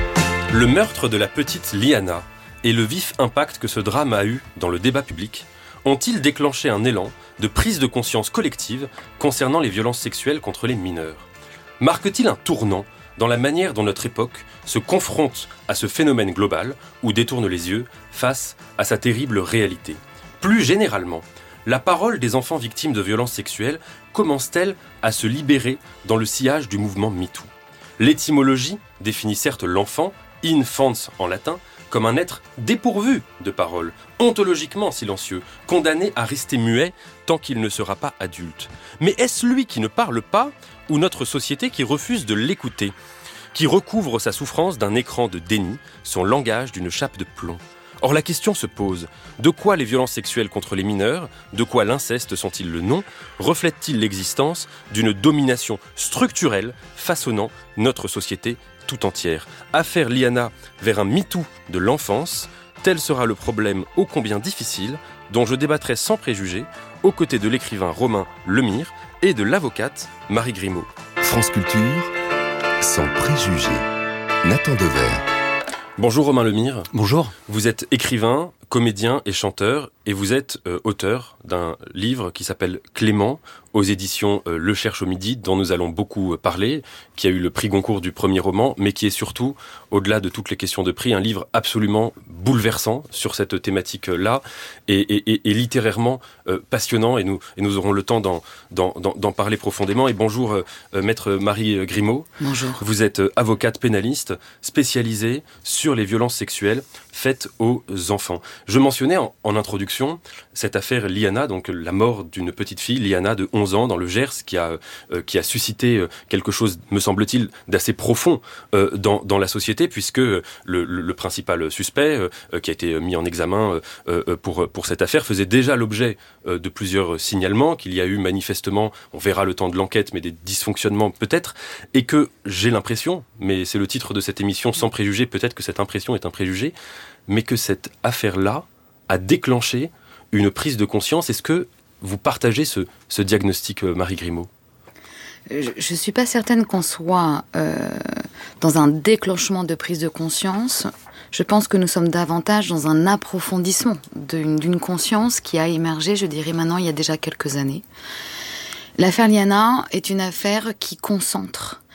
S: Le meurtre de la petite Liana et le vif impact que ce drame a eu dans le débat public ont-ils déclenché un élan de prise de conscience collective concernant les violences sexuelles contre les mineurs ? Marque-t-il un tournant dans la manière dont notre époque se confronte à ce phénomène global ou détourne les yeux face à sa terrible réalité ? Plus généralement, la parole des enfants victimes de violences sexuelles commence-t-elle à se libérer dans le sillage du mouvement MeToo ? L'étymologie définit certes l'enfant, infans en latin, comme un être dépourvu de parole, ontologiquement silencieux, condamné à rester muet tant qu'il ne sera pas adulte. Mais est-ce lui qui ne parle pas, ou notre société qui refuse de l'écouter, qui recouvre sa souffrance d'un écran de déni, son langage d'une chape de plomb ? Or la question se pose, de quoi les violences sexuelles contre les mineurs, de quoi l'inceste sont-ils le nom, reflètent-ils l'existence d'une domination structurelle façonnant notre société tout entière ? Affaire Liana vers un MeToo de l'enfance, tel sera le problème ô combien difficile dont je débattrai sans préjugés aux côtés de l'écrivain Romain Lemire et de l'avocate Marie Grimaud.
E: France Culture, Sans préjugés, Nathan Dever.
S: Bonjour Romain Lemire.
P: Bonjour.
S: Vous êtes écrivain, comédien et chanteur, et vous êtes auteur d'un livre qui s'appelle Clément, aux éditions Le Cherche au Midi, dont nous allons beaucoup parler, qui a eu le prix Goncourt du premier roman, mais qui est surtout, au-delà de toutes les questions de prix, un livre absolument bouleversant sur cette thématique-là, et littérairement passionnant, et nous aurons le temps d'en parler profondément. Et bonjour maître Marie Grimaud.
H: Bonjour.
S: Vous êtes avocate pénaliste spécialisée sur les violences sexuelles faites aux enfants. Je mentionnais en introduction cette affaire Liana, donc la mort d'une petite fille, Liana de 11 ans dans le Gers, qui a suscité quelque chose, me semble-t-il, d'assez profond dans la société, puisque le principal suspect qui a été mis en examen pour cette affaire faisait déjà l'objet de plusieurs signalements, qu'il y a eu manifestement, on verra le temps de l'enquête, mais des dysfonctionnements peut-être, et que j'ai l'impression, mais c'est le titre de cette émission Sans préjugés, peut-être que cette impression est un préjugé, mais que cette affaire-là a déclenché une prise de conscience. Est-ce que vous partagez ce diagnostic, Marie Grimaud ?
T: Je ne suis pas certaine qu'on soit dans un déclenchement de prise de conscience. Je pense que nous sommes davantage dans un approfondissement d'une conscience qui a émergé, je dirais maintenant, il y a déjà quelques années. L'affaire Liana est une affaire qui concentre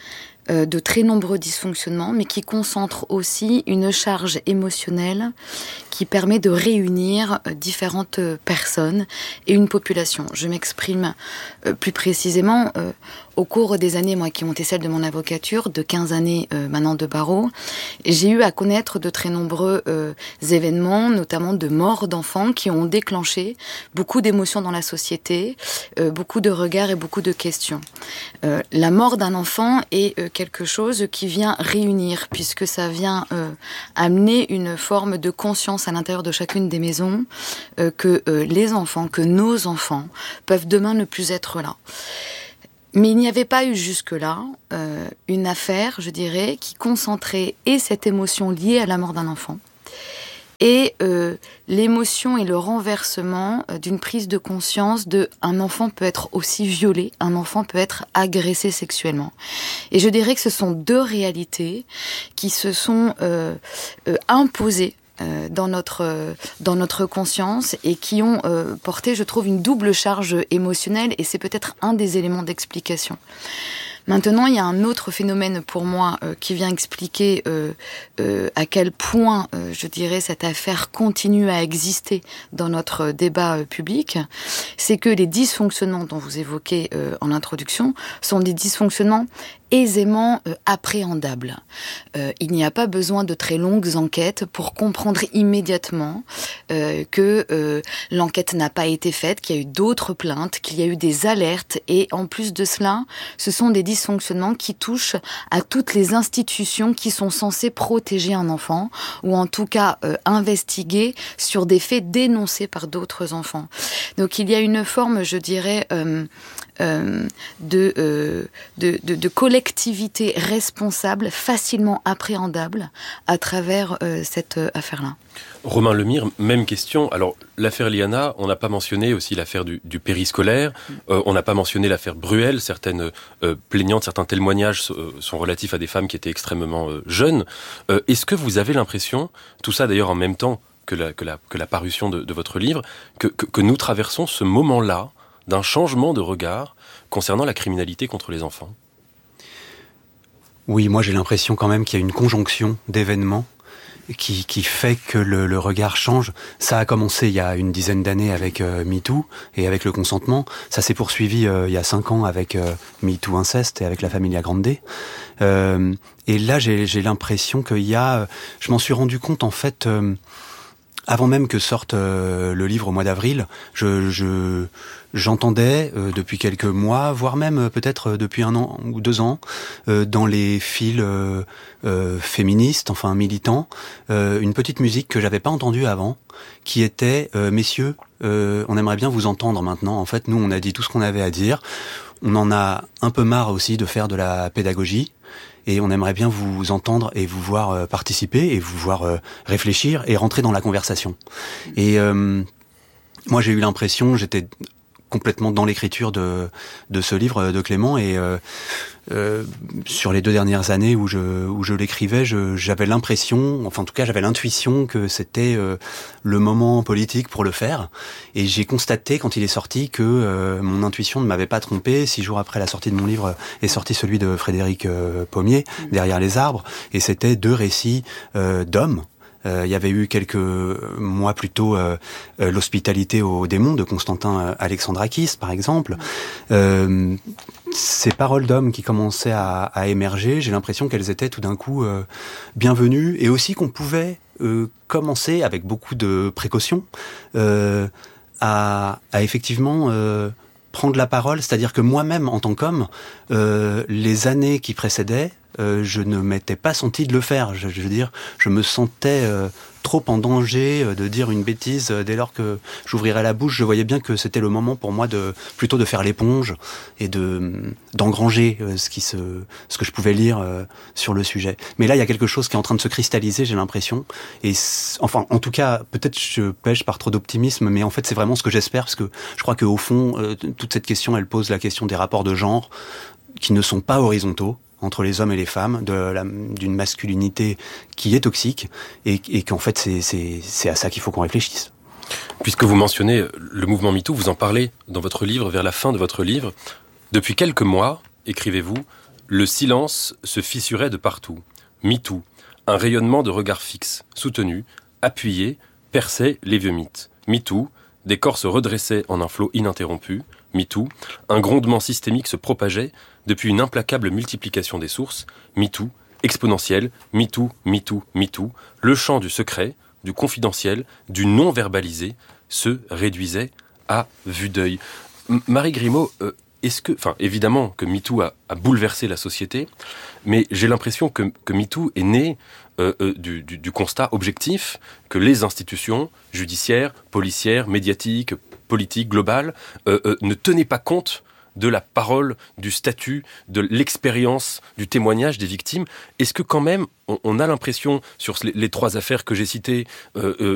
T: de très nombreux dysfonctionnements, mais qui concentre aussi une charge émotionnelle qui permet de réunir différentes personnes et une population. Je m'exprime plus précisément. Au cours des années, moi, qui ont été celles de mon avocature, de 15 années maintenant de barreau, j'ai eu à connaître de très nombreux événements, notamment de morts d'enfants qui ont déclenché beaucoup d'émotions dans la société, beaucoup de regards et beaucoup de questions. La mort d'un enfant est quelque chose qui vient réunir, puisque ça vient amener une forme de conscience à l'intérieur de chacune des maisons, que les enfants, que nos enfants peuvent demain ne plus être là. Mais il n'y avait pas eu jusque-là une affaire, je dirais, qui concentrait et cette émotion liée à la mort d'un enfant et l'émotion et le renversement d'une prise de conscience de un enfant peut être aussi violé, un enfant peut être agressé sexuellement. Et je dirais que ce sont deux réalités qui se sont imposées dans notre conscience et qui ont porté, je trouve, une double charge émotionnelle, et c'est peut-être un des éléments d'explication. Maintenant, il y a un autre phénomène pour moi qui vient expliquer à quel point, je dirais, cette affaire continue à exister dans notre débat public. C'est que les dysfonctionnements dont vous évoquez en introduction sont des dysfonctionnements aisément appréhendables. Il n'y a pas besoin de très longues enquêtes pour comprendre immédiatement que l'enquête n'a pas été faite, qu'il y a eu d'autres plaintes, qu'il y a eu des alertes, et en plus de cela, ce sont des dysfonctionnements qui touchent à toutes les institutions qui sont censées protéger un enfant, ou en tout cas investiguer sur des faits dénoncés par d'autres enfants. Donc il y a une forme, je dirais, de collectivité responsable, facilement appréhendable à travers cette affaire-là.
S: Romain Lemire, même question. Alors, l'affaire Liana, on n'a pas mentionné aussi l'affaire du périscolaire, on n'a pas mentionné l'affaire Bruel, certaines plaignantes, certains témoignages sont relatifs à des femmes qui étaient extrêmement jeunes. Est-ce que vous avez l'impression, tout ça d'ailleurs en même temps que la parution de votre livre, que nous traversons ce moment-là d'un changement de regard concernant la criminalité contre les enfants?
P: Oui, moi j'ai l'impression quand même qu'il y a une conjonction d'événements qui fait que le regard change. Ça a commencé il y a une dizaine d'années avec MeToo et avec le consentement. Ça s'est poursuivi il y a 5 ans avec MeToo inceste et avec la Familia Grande. Et là j'ai l'impression qu'il y a... Je m'en suis rendu compte en fait... Avant même que sorte le livre au mois d'avril, j'entendais depuis quelques mois, voire même peut-être depuis 1 an ou 2 ans, dans les fils féministes, enfin militants, une petite musique que j'avais pas entendue avant, qui était messieurs, on aimerait bien vous entendre maintenant. En fait, nous, on a dit tout ce qu'on avait à dire. On en a un peu marre aussi de faire de la pédagogie. Et on aimerait bien vous entendre et vous voir participer et vous voir réfléchir et rentrer dans la conversation. Et moi, j'ai eu l'impression, j'étais complètement dans l'écriture de ce livre de Clément, et sur les 2 dernières années où je l'écrivais, j'avais l'impression, enfin en tout cas j'avais l'intuition que c'était le moment politique pour le faire, et j'ai constaté quand il est sorti que mon intuition ne m'avait pas trompé. 6 jours après la sortie de mon livre est sorti celui de Frédéric Pommier, Derrière les arbres, et c'était 2 récits d'hommes. Il y avait eu quelques mois plus tôt l'hospitalité aux démons de Constantin Alexandrakis, par exemple. Ces paroles d'hommes qui commençaient à émerger, j'ai l'impression qu'elles étaient tout d'un coup bienvenues, et aussi qu'on pouvait commencer avec beaucoup de précautions à effectivement prendre la parole. C'est-à-dire que moi-même, en tant qu'homme, les années qui précédaient, je ne m'étais pas senti de le faire. Je veux dire, je me sentais trop en danger de dire une bêtise dès lors que j'ouvrirais la bouche. Je voyais bien que c'était le moment pour moi plutôt de faire l'éponge et d'engranger ce que je pouvais lire sur le sujet. Mais là, il y a quelque chose qui est en train de se cristalliser, j'ai l'impression. Et enfin, en tout cas, peut-être je pêche par trop d'optimisme, mais en fait, c'est vraiment ce que j'espère, parce que je crois qu'au fond, toute cette question, elle pose la question des rapports de genre qui ne sont pas horizontaux entre les hommes et les femmes, d'une masculinité qui est toxique, et qu'en fait c'est à ça qu'il faut qu'on réfléchisse.
S: Puisque vous mentionnez le mouvement MeToo, vous en parlez dans votre livre, vers la fin de votre livre. Depuis quelques mois, écrivez-vous, Le silence se fissurait de partout. MeToo, un rayonnement de regards fixes, soutenus, appuyés, perçait les vieux mythes. MeToo, des corps se redressaient en un flot ininterrompu. MeToo, un grondement systémique se propageait depuis une implacable multiplication des sources. MeToo, exponentiel, MeToo, MeToo, MeToo, le champ du secret, du confidentiel, du non-verbalisé se réduisait à vue d'œil. Marie Grimaud, évidemment que MeToo a bouleversé la société, mais j'ai l'impression que MeToo est né du constat objectif que les institutions judiciaires, policières, médiatiques, politiques, globales, ne tenaient pas compte de la parole, du statut, de l'expérience, du témoignage des victimes. Est-ce que quand même, on a l'impression, sur les 3 affaires que j'ai citées,